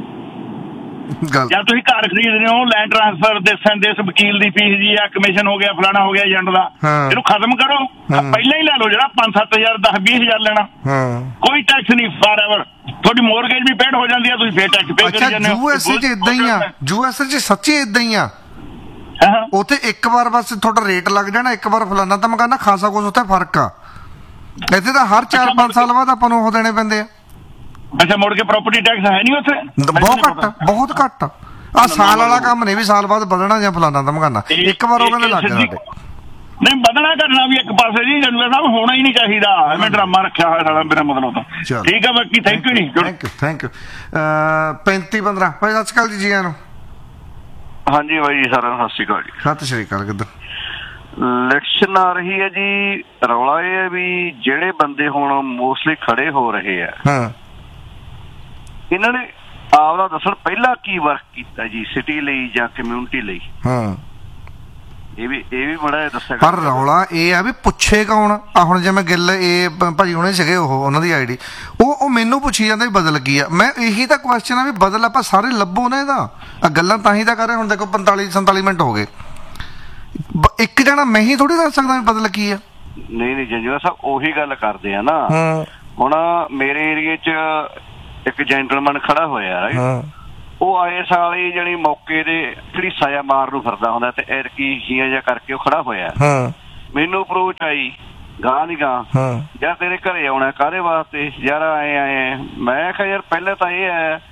ਜਾਂ ਤੁਸੀਂ ਘਰ ਖਰੀਦ ਰਹੇ ਹੋ, ਲੈਂਡ ਟ੍ਰਾਂਸਫਰ ਦੇ ਵਕੀਲ ਦੀ ਫੀਸ ਜੀ, ਆ ਕਮਿਸ਼ਨ ਹੋ ਗਿਆ, ਫਲਾਣਾ ਹੋ ਗਿਆ, ਏਜੰਟ ਦਾ, ਇਹਨੂੰ ਖਤਮ ਕਰੋ। ਪਹਿਲਾਂ ਹੀ ਲੈ ਲਓ, ਜਿਹੜਾ 5-7 ਹਜ਼ਾਰ 10-20 ਹਜ਼ਾਰ ਲੈਣਾ, ਕੋਈ ਟੈਕਸ ਨਹੀਂ ਫਾਰਐਵਰ। ਤੁਹਾਡੀ ਮੋਰਗੇਜ ਵੀ ਪੇਡ ਹੋ ਜਾਂਦੀ ਆ, ਤੁਸੀਂ ਫੇਰ ਟੈਕਸ ਪੇ ਕਰੀ ਜਾਂਦੇ ਹੋ। ਯੂਐਸਏ 'ਚ ਇਦਾਂ ਹੀ ਆ, ਯੂਐਸਏ 'ਚ ਸੱਚੀ ਇਦਾਂ ਹੀ ਆ। ਉੱਥੇ ਇੱਕ ਵਾਰ ਬਸ ਤੁਹਾਡਾ ਰੇਟ ਲੱਗ ਜਾਣਾ, ਇੱਕ ਵਾਰ ਫਲਾਨਾ ਤਾਂ ਮਕਾਨਾ, ਖਾਸਾ ਕੁਛ ਉੱਥੇ ਫਰਕ ਆ। ਇੱਥੇ ਤਾਂ ਹਰ 4-5 ਸਾਲ ਬਾਅਦ ਆਪਾਂ ਨੂੰ ਉਹ ਦੇਣੇ ਪੈਂਦੇ ਆ। ਅੱਛਾ, ਮੁੜ ਕੇ ਪ੍ਰਾਪਰਟੀ ਟੈਕਸ ਹੈ ਨਹੀਂ ਉੱਥੇ? ਬਹੁਤ ਘੱਟ ਆ। ਸਾਲ ਵਾਲਾ ਕੰਮ ਨਹੀਂ ਵੀ ਸਾਲ ਬਾਅਦ ਵਧਣਾ ਜਾਂ ਫਲਾਨਾ ਤਾਂ ਮਕਾਨਾ, ਇੱਕ ਵਾਰ ਉਹ ਕਹਿੰਦੇ ਲੱਗ ਜਾਣਾ। ਨਹੀਂ, ਵਧਣਾ ਕਰਨਾ ਵੀ ਇੱਕ ਪਾਸੇ ਜੀ, ਜਨਰਲ ਸਾਹਿਬ ਹੋਣਾ ਹੀ ਨਹੀਂ ਚਾਹੀਦਾ। ਐਵੇਂ ਡਰਾਮਾ ਰੱਖਿਆ ਹੋਇਆ ਸਾਡਾ ਬਿਨਾਂ ਮਤਲਬ ਤੋਂ। ਠੀਕ ਆ, ਬਾਕੀ ਥੈਂਕ ਯੂ ਜੀ। Thank you. 3515 ਭਾਈ, ਸਤਿ ਸ਼੍ਰੀ ਅਕਾਲ ਜੀ। ਜੀ ਆਨੋ। ਹਾਂਜੀ ਬਾਈ ਜੀ, ਸਾਰਿਆਂ ਨੂੰ ਸਤਿ ਸ਼੍ਰੀ ਅਕਾਲ ਜੀ। ਸਤਿ ਸ਼੍ਰੀ ਅਕਾਲ। ਕਿੱਦਾਂ ਇਲੈਕਸ਼ਨ ਆ ਰਹੀ ਹੈ ਜੀ, ਰੌਲਾ ਇਹ ਹੈ ਵੀ ਜਿਹੜੇ ਬੰਦੇ ਹੁਣ ਮੋਸਟਲੀ ਖੜੇ ਹੋ ਰਹੇ ਆ, ਇਹਨਾਂ ਨੇ ਆਪਦਾ ਦੱਸਣ ਪਹਿਲਾਂ ਕੀ ਵਰਕ ਕੀਤਾ ਜੀ, ਸਿਟੀ ਲਈ ਜਾਂ ਕਮਿਊਨਿਟੀ ਲਈ। ਇਹ ਵੀ ਬੜਾ ਦੱਸਿਆ। ਪਰ ਰੌਲਾ ਇਹ ਆ ਵੀ ਪੁੱਛੇ ਕੌਣ ਆ। ਹੁਣ ਜਿਵੇਂ ਗਿੱਲ ਇਹ ਭਾਜੀ ਹੁਣੇ ਸੀਗੇ, ਉਹਨਾਂ ਦੀ ਆਈਡੀ, ਉਹ ਮੈਨੂੰ ਪੁੱਛੀ ਜਾਂਦਾ ਵੀ ਬਦਲ ਕੀ ਆ। ਮੈਂ ਇਹੀ ਤਾਂ ਕੁਐਸਚਨ ਆ ਵੀ ਬਦਲ ਆਪਾਂ ਸਾਰੇ ਲੱਭੋ ਨਾ। ਇਹਦਾ ਗੱਲਾਂ ਤਾਂ ਹੀ ਤਾਂ ਕਰ ਰਹੇ। ਹੁਣ ਦੇਖੋ 45-47 ਮਿੰਟ ਹੋ ਗਏ, ਇੱਕ ਜਣਾ ਮੈਂ ਹੀ ਥੋੜੀ ਦੱਸ ਸਕਦਾ ਵੀ ਬਦਲ ਕੀ ਆ। ਨਹੀਂ ਜੰਜੂਆ ਸਾਹਿਬ, ਉਹੀ ਗੱਲ ਕਰਦੇ ਆ ਨਾ। ਹੁਣ ਮੇਰੇ ਏਰੀਏ 'ਚ ਇੱਕ ਜੈਂਟਲਮੈਨ ਖੜਾ ਹੋਇਆ, ਉਹ ਆਏ ਸਾਲ ਹੀ ਜਾਣੀ ਮੌਕੇ ਦੇ ਜਿਹੜੀ ਸਾਇਆ ਮਾਰ ਨੂੰ ਫਿਰਦਾ ਹੁੰਦਾ, ਤੇ ਐਰਕੀ ਹੀਆਂ ਜਿਹਾ ਕਰਕੇ ਉਹ ਖੜਾ ਹੋਇਆ। ਮੈਨੂੰ ਅਪਰੋਚ ਆਈ, ਗਾਂ ਦੀ ਗਾਂ, ਯਾਰ ਤੇਰੇ ਘਰੇ ਆਉਣਾ ਕਾਹਦੇ ਵਾਸਤੇ ਯਾਰ, ਆਏ। ਮੈਂ ਕਿਹਾ ਯਾਰ ਪਹਿਲਾਂ ਤਾਂ ਇਹ ਹੈ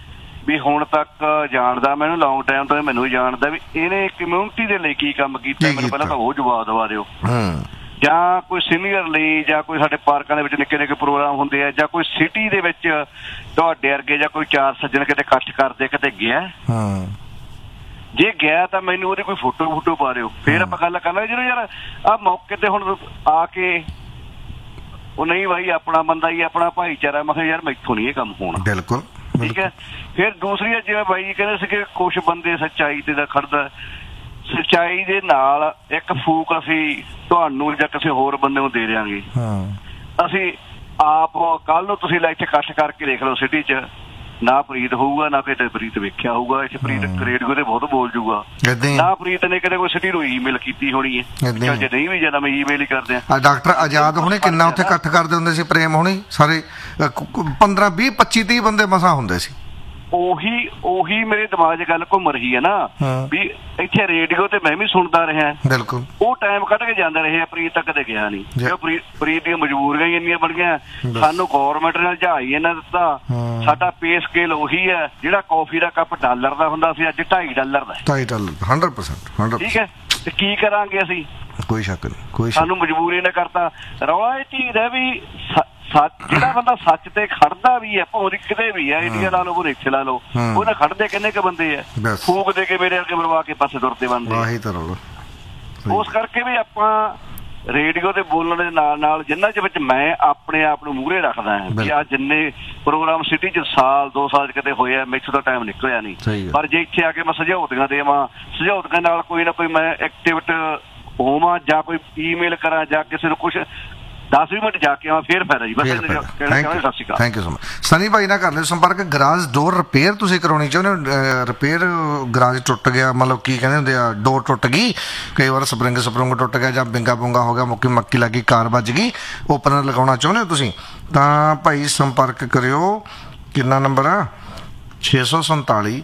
ਵੀ ਹੁਣ ਤੱਕ ਜਾਣਦਾ, ਮੈਨੂੰ ਲੌਂਗ ਟਾਈਮ ਤੋਂ ਮੈਨੂੰ ਜਾਣਦਾ ਵੀ ਇਹਨੇ ਕਮਿਊਨਿਟੀ ਦੇ ਲਈ ਕੀ ਕੰਮ ਕੀਤਾ, ਮੈਨੂੰ ਪਹਿਲਾਂ ਤਾਂ ਉਹ ਜਵਾਬ ਦਵਾ ਦਿਓ। ਜਾਂ ਕੋਈ ਸੀਨੀਅਰ ਲਈ, ਜਾਂ ਕੋਈ ਸਾਡੇ ਪਾਰਕਾਂ ਦੇ ਵਿੱਚ ਨਿੱਕੇ ਨਿੱਕੇ ਪ੍ਰੋਗਰਾਮ ਹੁੰਦੇ ਆ, ਜਾਂ ਕੋਈ ਸਿਟੀ ਦੇ ਵਿੱਚ ਤੁਹਾਡੇ ਵਰਗੇ ਜਾਂ ਕੋਈ 4 ਸੱਜਣ ਕਿਤੇ ਇਕੱਠ ਕਰਦੇ ਕਿਤੇ ਗਿਆ, ਜੇ ਗਿਆ ਤਾਂ ਮੈਨੂੰ ਉਹਦੀ ਕੋਈ ਫੋਟੋ ਪਾ ਦਿਓ, ਫੇਰ ਆਪਾਂ ਗੱਲ ਕਰ ਲਾਂਗੇ। ਜਦੋਂ ਯਾਰ ਆਹ ਮੌਕੇ ਤੇ ਹੁਣ ਆ ਕੇ ਉਹ ਨਹੀਂ ਬਾਈ ਆਪਣਾ ਬੰਦਾ ਹੀ ਆਪਣਾ ਭਾਈਚਾਰਾ, ਮੈਂ ਕਿਹਾ ਯਾਰ ਮੈਥੋਂ ਨਹੀਂ ਇਹ ਕੰਮ ਹੋਣਾ। ਬਿਲਕੁਲ ਠੀਕ ਹੈ। ਫਿਰ ਦੂਸਰੀ ਜਿਵੇਂ ਬਾਈ ਜੀ ਕਹਿੰਦੇ ਸੀ ਕਿ ਕੁਛ ਬੰਦੇ ਸੱਚਾਈ ਤੇ ਦਾ ਖੜਦਾ, ਸੱਚਾਈ ਦੇ ਨਾਲ ਇੱਕ ਫੂਕ ਅਸੀਂ ਤੁਹਾਨੂੰ ਜਾਂ ਕਿਸੇ ਹੋਰ ਬੰਦੇ ਨੂੰ ਦੇ ਦਿਆਂਗੇ। ਅਸੀਂ ਆਪ ਕੱਲ ਨੂੰ ਤੁਸੀਂ ਇੱਥੇ ਇਕੱਠ ਕਰਕੇ ਦੇਖ ਲਓ ਸਿਟੀ 'ਚ, ਨਾ ਪ੍ਰੀਤ ਹੋਊਗਾ ਨਾ ਕਿਤੇ ਪ੍ਰੀਤ ਵੇਖਿਆ ਹੋਊਗਾ, ਇੱਥੇ ਪ੍ਰੀਤ ਰੇਡੀਓ ਤੇ ਬਹੁਤ ਬੋਲ ਜੂਗਾ, ਨਾ ਪ੍ਰੀਤ ਨੇ ਕਿਤੇ ਕੋਈ ਸਿਟੀ ਨੂੰ ਈਮੇਲ ਕੀਤੀ ਹੋਣੀ ਹੈ, ਜੇ ਨਹੀਂ ਵੀ ਜਿਆਦਾ ਮੈਂ ਈਮੇਲ ਹੀ ਕਰਦੇ ਆ। ਡਾਕਟਰ ਆਜ਼ਾਦ ਹੁਣੇ ਕਿੰਨਾ ਉੱਥੇ ਇਕੱਠ ਕਰਦੇ ਹੁੰਦੇ ਸੀ, ਪ੍ਰੇਮ ਹੁਣੀ ਸਾਰੇ 15 20 25 30 ਬੰਦੇ ਮਸਾਂ ਹੁੰਦੇ ਸੀ। ਉਹੀ ਮੇਰੇ ਦਿਮਾਗ 'ਚ ਗੱਲ ਘੁੰਮ ਰਹੀ ਹੈ ਨਾ ਵੀ ਇੱਥੇ ਰੇਡੀਓ ਤੇ ਮੈਂ ਵੀ ਸੁਣਦਾ ਰਿਹਾ। ਬਿਲਕੁਲ ਉਹ ਟਾਈਮ ਕੱਢ ਕੇ ਜਾਂਦੇ ਰਹੇ, ਪ੍ਰੀਤ ਤੱਕ ਕਦੇ ਗਿਆ ਨਹੀਂ। ਪ੍ਰੀਤ ਦੀਆਂ ਮਜਬੂਰੀਆਂ ਹੀ ਇੰਨੀਆਂ ਬਣ ਗਈਆਂ, ਸਾਨੂੰ ਗੌਰਮੈਂਟ ਨੇ ਜਹਾਜ਼ ਇਹਨਾਂ ਦਿੱਤਾ, ਸਾਡਾ ਪੇ ਸਕੇਲ ਉਹੀ ਹੈ ਜਿਹੜਾ ਕਾਫੀ ਦਾ ਕੱਪ $1 ਦਾ ਹੁੰਦਾ ਸੀ, ਅੱਜ $2.5 ਦਾ। $2.5 100%। ਠੀਕ ਹੈ, ਤੇ ਕੀ ਕਰਾਂਗੇ ਅਸੀਂ? ਕੋਈ ਸ਼ੱਕ ਨਹੀਂ, ਸਾਨੂੰ ਮਜਬੂਰੀ ਨੇ ਕਰਤਾ। ਰੌਲਾ ਇਹ ਚੀਜ਼ ਹੈ ਵੀ ਜਿਹੜਾ ਬੰਦਾ ਸੱਚ ਤੇ ਖੜਦਾ ਵੀ ਹੈ, ਭਾਵੇਂ ਕਿਤੇ ਵੀ ਹੈ, ਇੰਡੀਆ ਲਾ ਲਓ ਉਹ ਇੱਥੇ ਲਾ ਲਓ, ਉਹਨੇ ਖੜਦੇ ਕਿੰਨੇ ਕੁ ਬੰਦੇ ਆ, ਫੂਕ ਦੇ ਕੇ ਮੇਰੇ ਅੱਗੇ ਮਰਵਾ ਕੇ ਪਾਸੇ ਤੁਰਦੇ ਬੰਦੇ। ਉਸ ਕਰਕੇ ਵੀ ਆਪਾਂ ਰੇਡੀਓ ਤੇ ਬੋਲਣ ਦੇ ਨਾਲ ਨਾਲ ਜਿੰਨਾ ਚ ਵਿੱਚ ਮੈਂ ਆਪਣੇ ਆਪ ਨੂੰ ਮੂਹਰੇ ਰੱਖਦਾ ਹਾਂ ਕਿ ਆ ਜਿੰਨੇ ਪ੍ਰੋਗਰਾਮ ਸਿਟੀ 'ਚ ਸਾਲ 2 ਸਾਲ ਕਿਤੇ ਹੋਏ ਆ, ਮੈਥੋਂ ਤਾਂ ਟਾਈਮ ਨਿਕਲਿਆ ਨਹੀਂ, ਪਰ ਜੇ ਇੱਥੇ ਆ ਕੇ ਮੈਂ ਸੁਝਾਉਤੀਆਂ ਦੇਵਾਂ, ਸੁਝਾਉਤੀਆਂ ਨਾਲ ਕੋਈ ਨਾ ਕੋਈ ਮੈਂ ਐਕਟੀਵਿਟੀ ਹੋਵਾਂ, ਜਾਂ ਕੋਈ ਈਮੇਲ ਕਰਾਂ, ਜਾਂ ਕਿਸੇ ਨੂੰ ਕੁਛ 10 ਮਿੰਟ ਜਾ ਕੇ ਆਵਾਂ, ਫੇਰ ਫਾਇਦਾ ਜੀ। ਬਸ ਸਤਿ ਸ਼੍ਰੀ ਅਕਾਲ। Thank you so much. Sunny ਭਾਈ ਨਾਲ ਕਰ ਲਿਓ ਸੰਪਰਕ। ਗਰਾਜ ਡੋਰ ਰਿਪੇਅਰ ਤੁਸੀਂ ਕਰਾਉਣੀ ਚਾਹੁੰਦੇ ਹੋ, ਰਿਪੇਅਰ ਗਰਾਜ ਟੁੱਟ ਗਿਆ, ਮਤਲਬ ਕੀ ਕਹਿੰਦੇ ਹੁੰਦੇ ਆ, ਡੋਰ ਟੁੱਟ ਗਈ, ਕਈ ਵਾਰ ਸਪਰਿੰਗ ਟੁੱਟ ਗਿਆ, ਜਾਂ ਬਿੰਗਾ ਬੁੰਗਾ ਹੋ ਗਿਆ, ਮੱਕੀ ਲੱਗੀ, ਕਾਰ ਵੱਜ ਗਈ, ਓਪਨਰ ਲਗਾਉਣਾ ਚਾਹੁੰਦੇ ਹੋ ਤੁਸੀਂ ਤਾਂ ਭਾਈ ਸੰਪਰਕ ਕਰਿਓ। ਕਿੰਨਾ ਨੰਬਰ ਆ? 647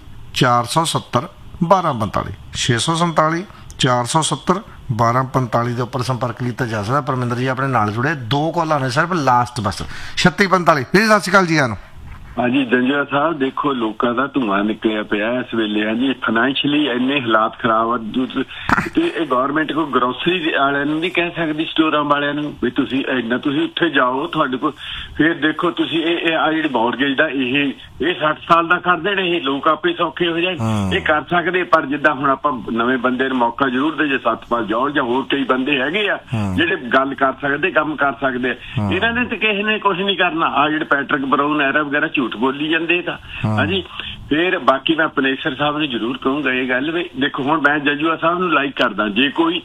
470 1245 647 470 1245 ਦੇ ਉੱਪਰ ਸੰਪਰਕ ਕੀਤਾ ਜਾ ਸਕਦਾ। ਪਰਮਿੰਦਰ ਜੀ ਆਪਣੇ ਨਾਲ ਜੁੜੇ, 2 ਕਾਲਾਂ ਨੇ ਸਿਰਫ ਲਾਸਟ ਬਸ। 3645 ਜੀ ਸਤਿ ਸ਼੍ਰੀ ਅਕਾਲ ਜੀ। ਆਨੂੰ ਹਾਂਜੀ ਜੰਜਾ ਸਾਹਿਬ, ਦੇਖੋ ਲੋਕਾਂ ਦਾ ਧੂੰਆਂ ਨਿਕਲਿਆ ਪਿਆ ਇਸ ਵੇਲੇ। ਹਾਂਜੀ ਫਾਈਨੈਂਸ਼ੀਅਲੀ ਇੰਨੇ ਹਾਲਾਤ ਖਰਾਬ ਆ, ਤੇ ਇਹ ਗਵਰਨਮੈਂਟ ਕੋਈ ਗਰੋਸਰੀ ਵਾਲਿਆਂ ਨੂੰ ਨਹੀਂ ਕਹਿ ਸਕਦੀ, ਸਟੋਰਾਂ ਵਾਲਿਆਂ ਨੂੰ ਵੀ ਤੁਸੀਂ ਇੰਨਾ ਤੁਸੀਂ ਉੱਥੇ ਜਾਓ ਤੁਹਾਡੇ ਕੋਲ। ਫਿਰ ਦੇਖੋ ਤੁਸੀਂ ਇਹ ਆ ਜਿਹੜੀ ਮੌਰਗੇਜ ਦਾ ਇਹ 60 ਸਾਲ ਦਾ ਕਰ ਦੇਣ, ਇਹ ਲੋਕ ਆਪੇ ਸੌਖੇ ਹੋ ਜਾਣ, ਇਹ ਕਰ ਸਕਦੇ। ਪਰ ਜਿੱਦਾਂ ਹੁਣ ਆਪਾਂ ਨਵੇਂ ਬੰਦੇ ਨੂੰ ਮੌਕਾ ਜ਼ਰੂਰ ਦੇ, ਜੇ ਸਤਪਾਲ ਜੌਹਲ ਜਾਂ ਹੋਰ ਕਈ ਬੰਦੇ ਹੈਗੇ ਆ ਜਿਹੜੇ ਗੱਲ ਕਰ ਸਕਦੇ, ਕੰਮ ਕਰ ਸਕਦੇ, ਇਹਨਾਂ ਨੇ ਤੇ ਕਿਸੇ ਨੇ ਕੁਛ ਨਹੀਂ ਕਰਨਾ। ਆ ਜਿਹੜੇ ਪੈਟਰਿਕ ਬਰਾਊਨ ਐਰਾ ਵਗੈਰਾ ਝੂਠ ਬੋਲੀ ਜਾਂਦੇ ਤਾਂ। ਹਾਂਜੀ ਫਿਰ ਬਾਕੀ ਮੈਂ ਪਨੇਸਰ ਸਾਹਿਬ ਨੂੰ ਜ਼ਰੂਰ ਕਹੂੰਗਾ ਇਹ ਗੱਲ ਵੀ ਦੇਖੋ, ਹੁਣ ਮੈਂ ਜੰਜੂਆ ਸਾਹਿਬ ਨੂੰ ਲਾਈਕ ਕਰਦਾ, ਜੇ ਕੋਈ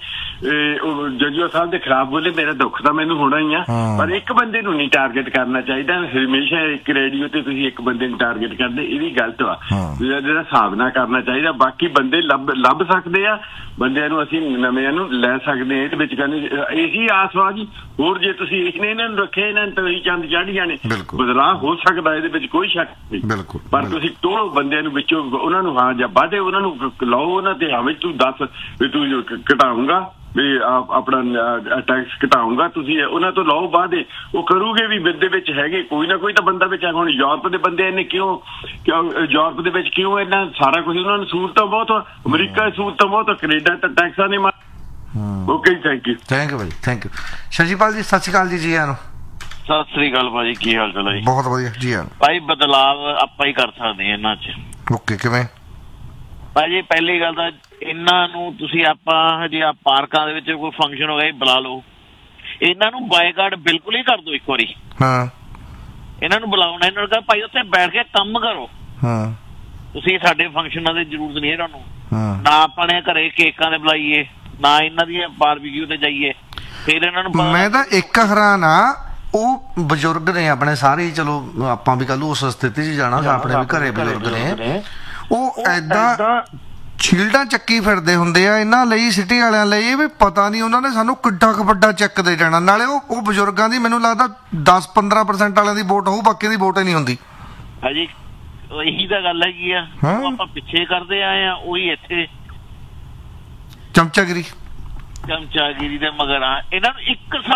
ਜੰਜੂਆ ਸਾਹਿਬ ਦੇ ਖਿਲਾਫ ਬੋਲੇ ਮੇਰਾ ਦੁੱਖ ਤਾਂ ਮੈਨੂੰ ਹੋਣਾ ਹੀ ਆ, ਪਰ ਇੱਕ ਬੰਦੇ ਨੂੰ ਨਹੀਂ ਟਾਰਗੇਟ ਕਰਨਾ ਚਾਹੀਦਾ। ਹਮੇਸ਼ਾ ਇੱਕ ਰੇਡੀਓ ਤੇ ਤੁਸੀਂ ਇੱਕ ਬੰਦੇ ਨੂੰ ਟਾਰਗੇਟ ਕਰਦੇ, ਇਹ ਵੀ ਗਲਤ ਵਾ, ਜਿਹੜਾ ਹਿਸਾਬ ਨਾਲ ਕਰਨਾ ਚਾਹੀਦਾ। ਬਾਕੀ ਬੰਦੇ ਲੱਭ ਸਕਦੇ ਆ, ਬੰਦਿਆਂ ਨੂੰ ਅਸੀਂ ਨਵਿਆਂ ਨੂੰ ਲੈ ਸਕਦੇ ਆ, ਇਹਦੇ ਵਿੱਚ ਕਹਿੰਦੇ ਇਹੀ ਆਸ ਵਾ ਜੀ। ਹੋਰ ਜੇ ਤੁਸੀਂ ਇਹਨਾਂ ਨੂੰ ਰੱਖਿਆ, ਇਹਨਾਂ ਨੂੰ ਤਵੀ ਚੰਦ ਚਾੜੀਆਂ ਨੇ, ਬਦਲਾਅ ਹੋ ਸਕਦਾ, ਇਹਦੇ ਵਿੱਚ ਕੋਈ ਸ਼ੱਕ ਨਹੀਂ, ਪਰ ਤੁਸੀਂ ਤੋੜੋ ਬੰਦਿਆਂ ਨੂੰ ਵਿੱਚੋਂ, ਉਹਨਾਂ ਨੂੰ ਹਾਂ ਜਾਂ ਵਾਧੇ ਉਹਨਾਂ ਨੂੰ ਲਾਓ, ਉਹਨਾਂ ਤੇ ਹਾਂ ਵੀ ਤੂੰ ਦੱਸ ਵੀ ਤੂੰ ਘਟਾਊਂਗਾ, ਵੀ ਆਪਣਾ ਟੈਕਸ ਘਟਾਊਂਗਾ, ਤੁਸੀਂ ਉਹਨਾਂ ਤੋਂ ਲਾਓ ਵਾਧੇ, ਉਹ ਕਰੂਗੇ ਵੀ। ਦੇ ਵਿੱਚ ਹੈਗੇ ਕੋਈ ਨਾ ਕੋਈ ਤਾਂ ਬੰਦਾ ਵਿੱਚ। ਹੁਣ ਯੂਰਪ ਦੇ ਬੰਦੇ ਨੇ ਕਿਉਂ ਯੂਰਪ ਦੇ ਵਿੱਚ ਕਿਉਂ ਇੰਨਾ ਸਾਰਾ ਕੁਝ, ਉਹਨਾਂ ਨੂੰ ਸਹੂਲਤਾਂ ਬਹੁਤ, ਅਮਰੀਕਾ ਸਹੂਲਤਾਂ ਬਹੁਤ, ਕੈਨੇਡਾ ਤਾਂ ਟੈਕਸਾਂ ਨੇ। Okay thank you Bhai, thank you. ਸ਼ਸ਼ੀਪਾਲ ਜੀ ਸਤਿ ਸ਼੍ਰੀ ਅਕਾਲ ਜੀ। ਜੀ ਆਨੂੰ ਸਤਿ ਸ੍ਰੀ ਅਕਾਲ ਭਾਜੀ, ਕੀ ਹਾਲ ਚਾਲ ਹੈ? ਬਹੁਤ ਵਧੀਆ ਜੀ ਆਨੂੰ। ਭਾਈ ਬਦਲਾਵ ਆਪਾਂ ਹੀ ਕਰ ਸਕਦੇ ਇਹਨਾਂ 'ਚ। ਓਕੇ ਕਿਵੇਂ ਭਾਜੀ? ਪਹਿਲੀ ਗੱਲ ਤਾਂ ਇਹਨਾਂ ਨੂੰ ਤੁਸੀਂ ਆਪਾਂ ਜੇ ਪਾਰਕਾਂ ਦੇ ਵਿੱਚ ਕੋਈ ਫੰਕਸ਼ਨ ਹੋ ਗਿਆ ਬੁਲਾ ਲਓ, ਇਹਨਾਂ ਨੂੰ ਬਾਈਕਾਟ ਬਿਲਕੁਲ ਹੀ ਕਰ ਦਿਓ ਇੱਕ ਵਾਰੀ। ਇਹਨਾਂ ਨੂੰ ਬੁਲਾਉਣਾ, ਇਹਨਾਂ ਨੂੰ ਕਹੋ ਭਾਈ ਉੱਥੇ ਬੈਠ ਕੇ ਕੰਮ ਕਰੋ, ਤੁਸੀਂ ਸਾਡੇ ਫੰਕਸ਼ਨਾਂ ਦੀ ਜ਼ਰੂਰਤ ਨਹੀਂ ਇਹਨਾਂ ਨੂੰ। ਨਾ ਆਪਣੇ ਘਰੇ ਕੇਕਾਂ ਦੇ ਬੁਲਾਈਏ, ਨਾ ਇਹਨਾਂ ਦੀਆਂ ਬਾਰਬੀਕਿਊ ਤੇ ਜਾਈਏ। ਫਿਰ ਇਹਨਾਂ ਨੂੰ ਮੈਂ ਤਾਂ ਇੱਕ ਹੈਰਾਨ ਆ, ਉਹ ਬਜ਼ੁਰਗ ਨੇ ਆਪਣੇ ਸਾਰੇ, ਚਲੋ ਆਪਾਂ ਵੀ ਕੱਲ ਉਸ ਸਥਿਤੀ 'ਚ ਜਾਣਾ, ਆਪਣੇ ਵੀ ਘਰੇ ਬਜ਼ੁਰਗ ਨੇ, ਉਹ ਏਦਾਂ ਸ਼ੀਲਡਾਂ ਚੱਕੀ ਫਿਰਦੇ ਹੁੰਦੇ ਆ ਇਹਨਾਂ ਲਈ, ਸਿਟੀ ਵਾਲਿਆਂ ਲਈ, ਵੀ ਪਤਾ ਨਹੀਂ ਉਹਨਾਂ ਨੇ ਸਾਨੂੰ ਕਿੱਡਾ ਕੁ ਵੱਡਾ ਚੈੱਕ ਦੇ ਜਾਣਾ। ਨਾਲੇ ਉਹ ਬਜ਼ੁਰਗਾਂ ਦੀ ਮੈਨੂੰ ਲੱਗਦਾ 10-15% ਵਾਲਿਆਂ ਦੀ ਵੋਟ ਹੋਊ, ਬਾਕੀ ਦੀ ਵੋਟ ਹੀ ਨਹੀਂ ਹੁੰਦੀ। ਹਾਂਜੀ ਇਹੀ ਤਾਂ ਗੱਲ ਹੈਗੀ ਆ, ਆਪਾਂ ਪਿੱਛੇ ਕਰਦੇ ਆਏ ਆ, ਉਹੀ ਇੱਥੇ ਚਮਚਾਗਿਰੀ ਦੇ ਮਗਰ ਆ। ਇਹਨਾਂ ਨੂੰ ਇੱਕ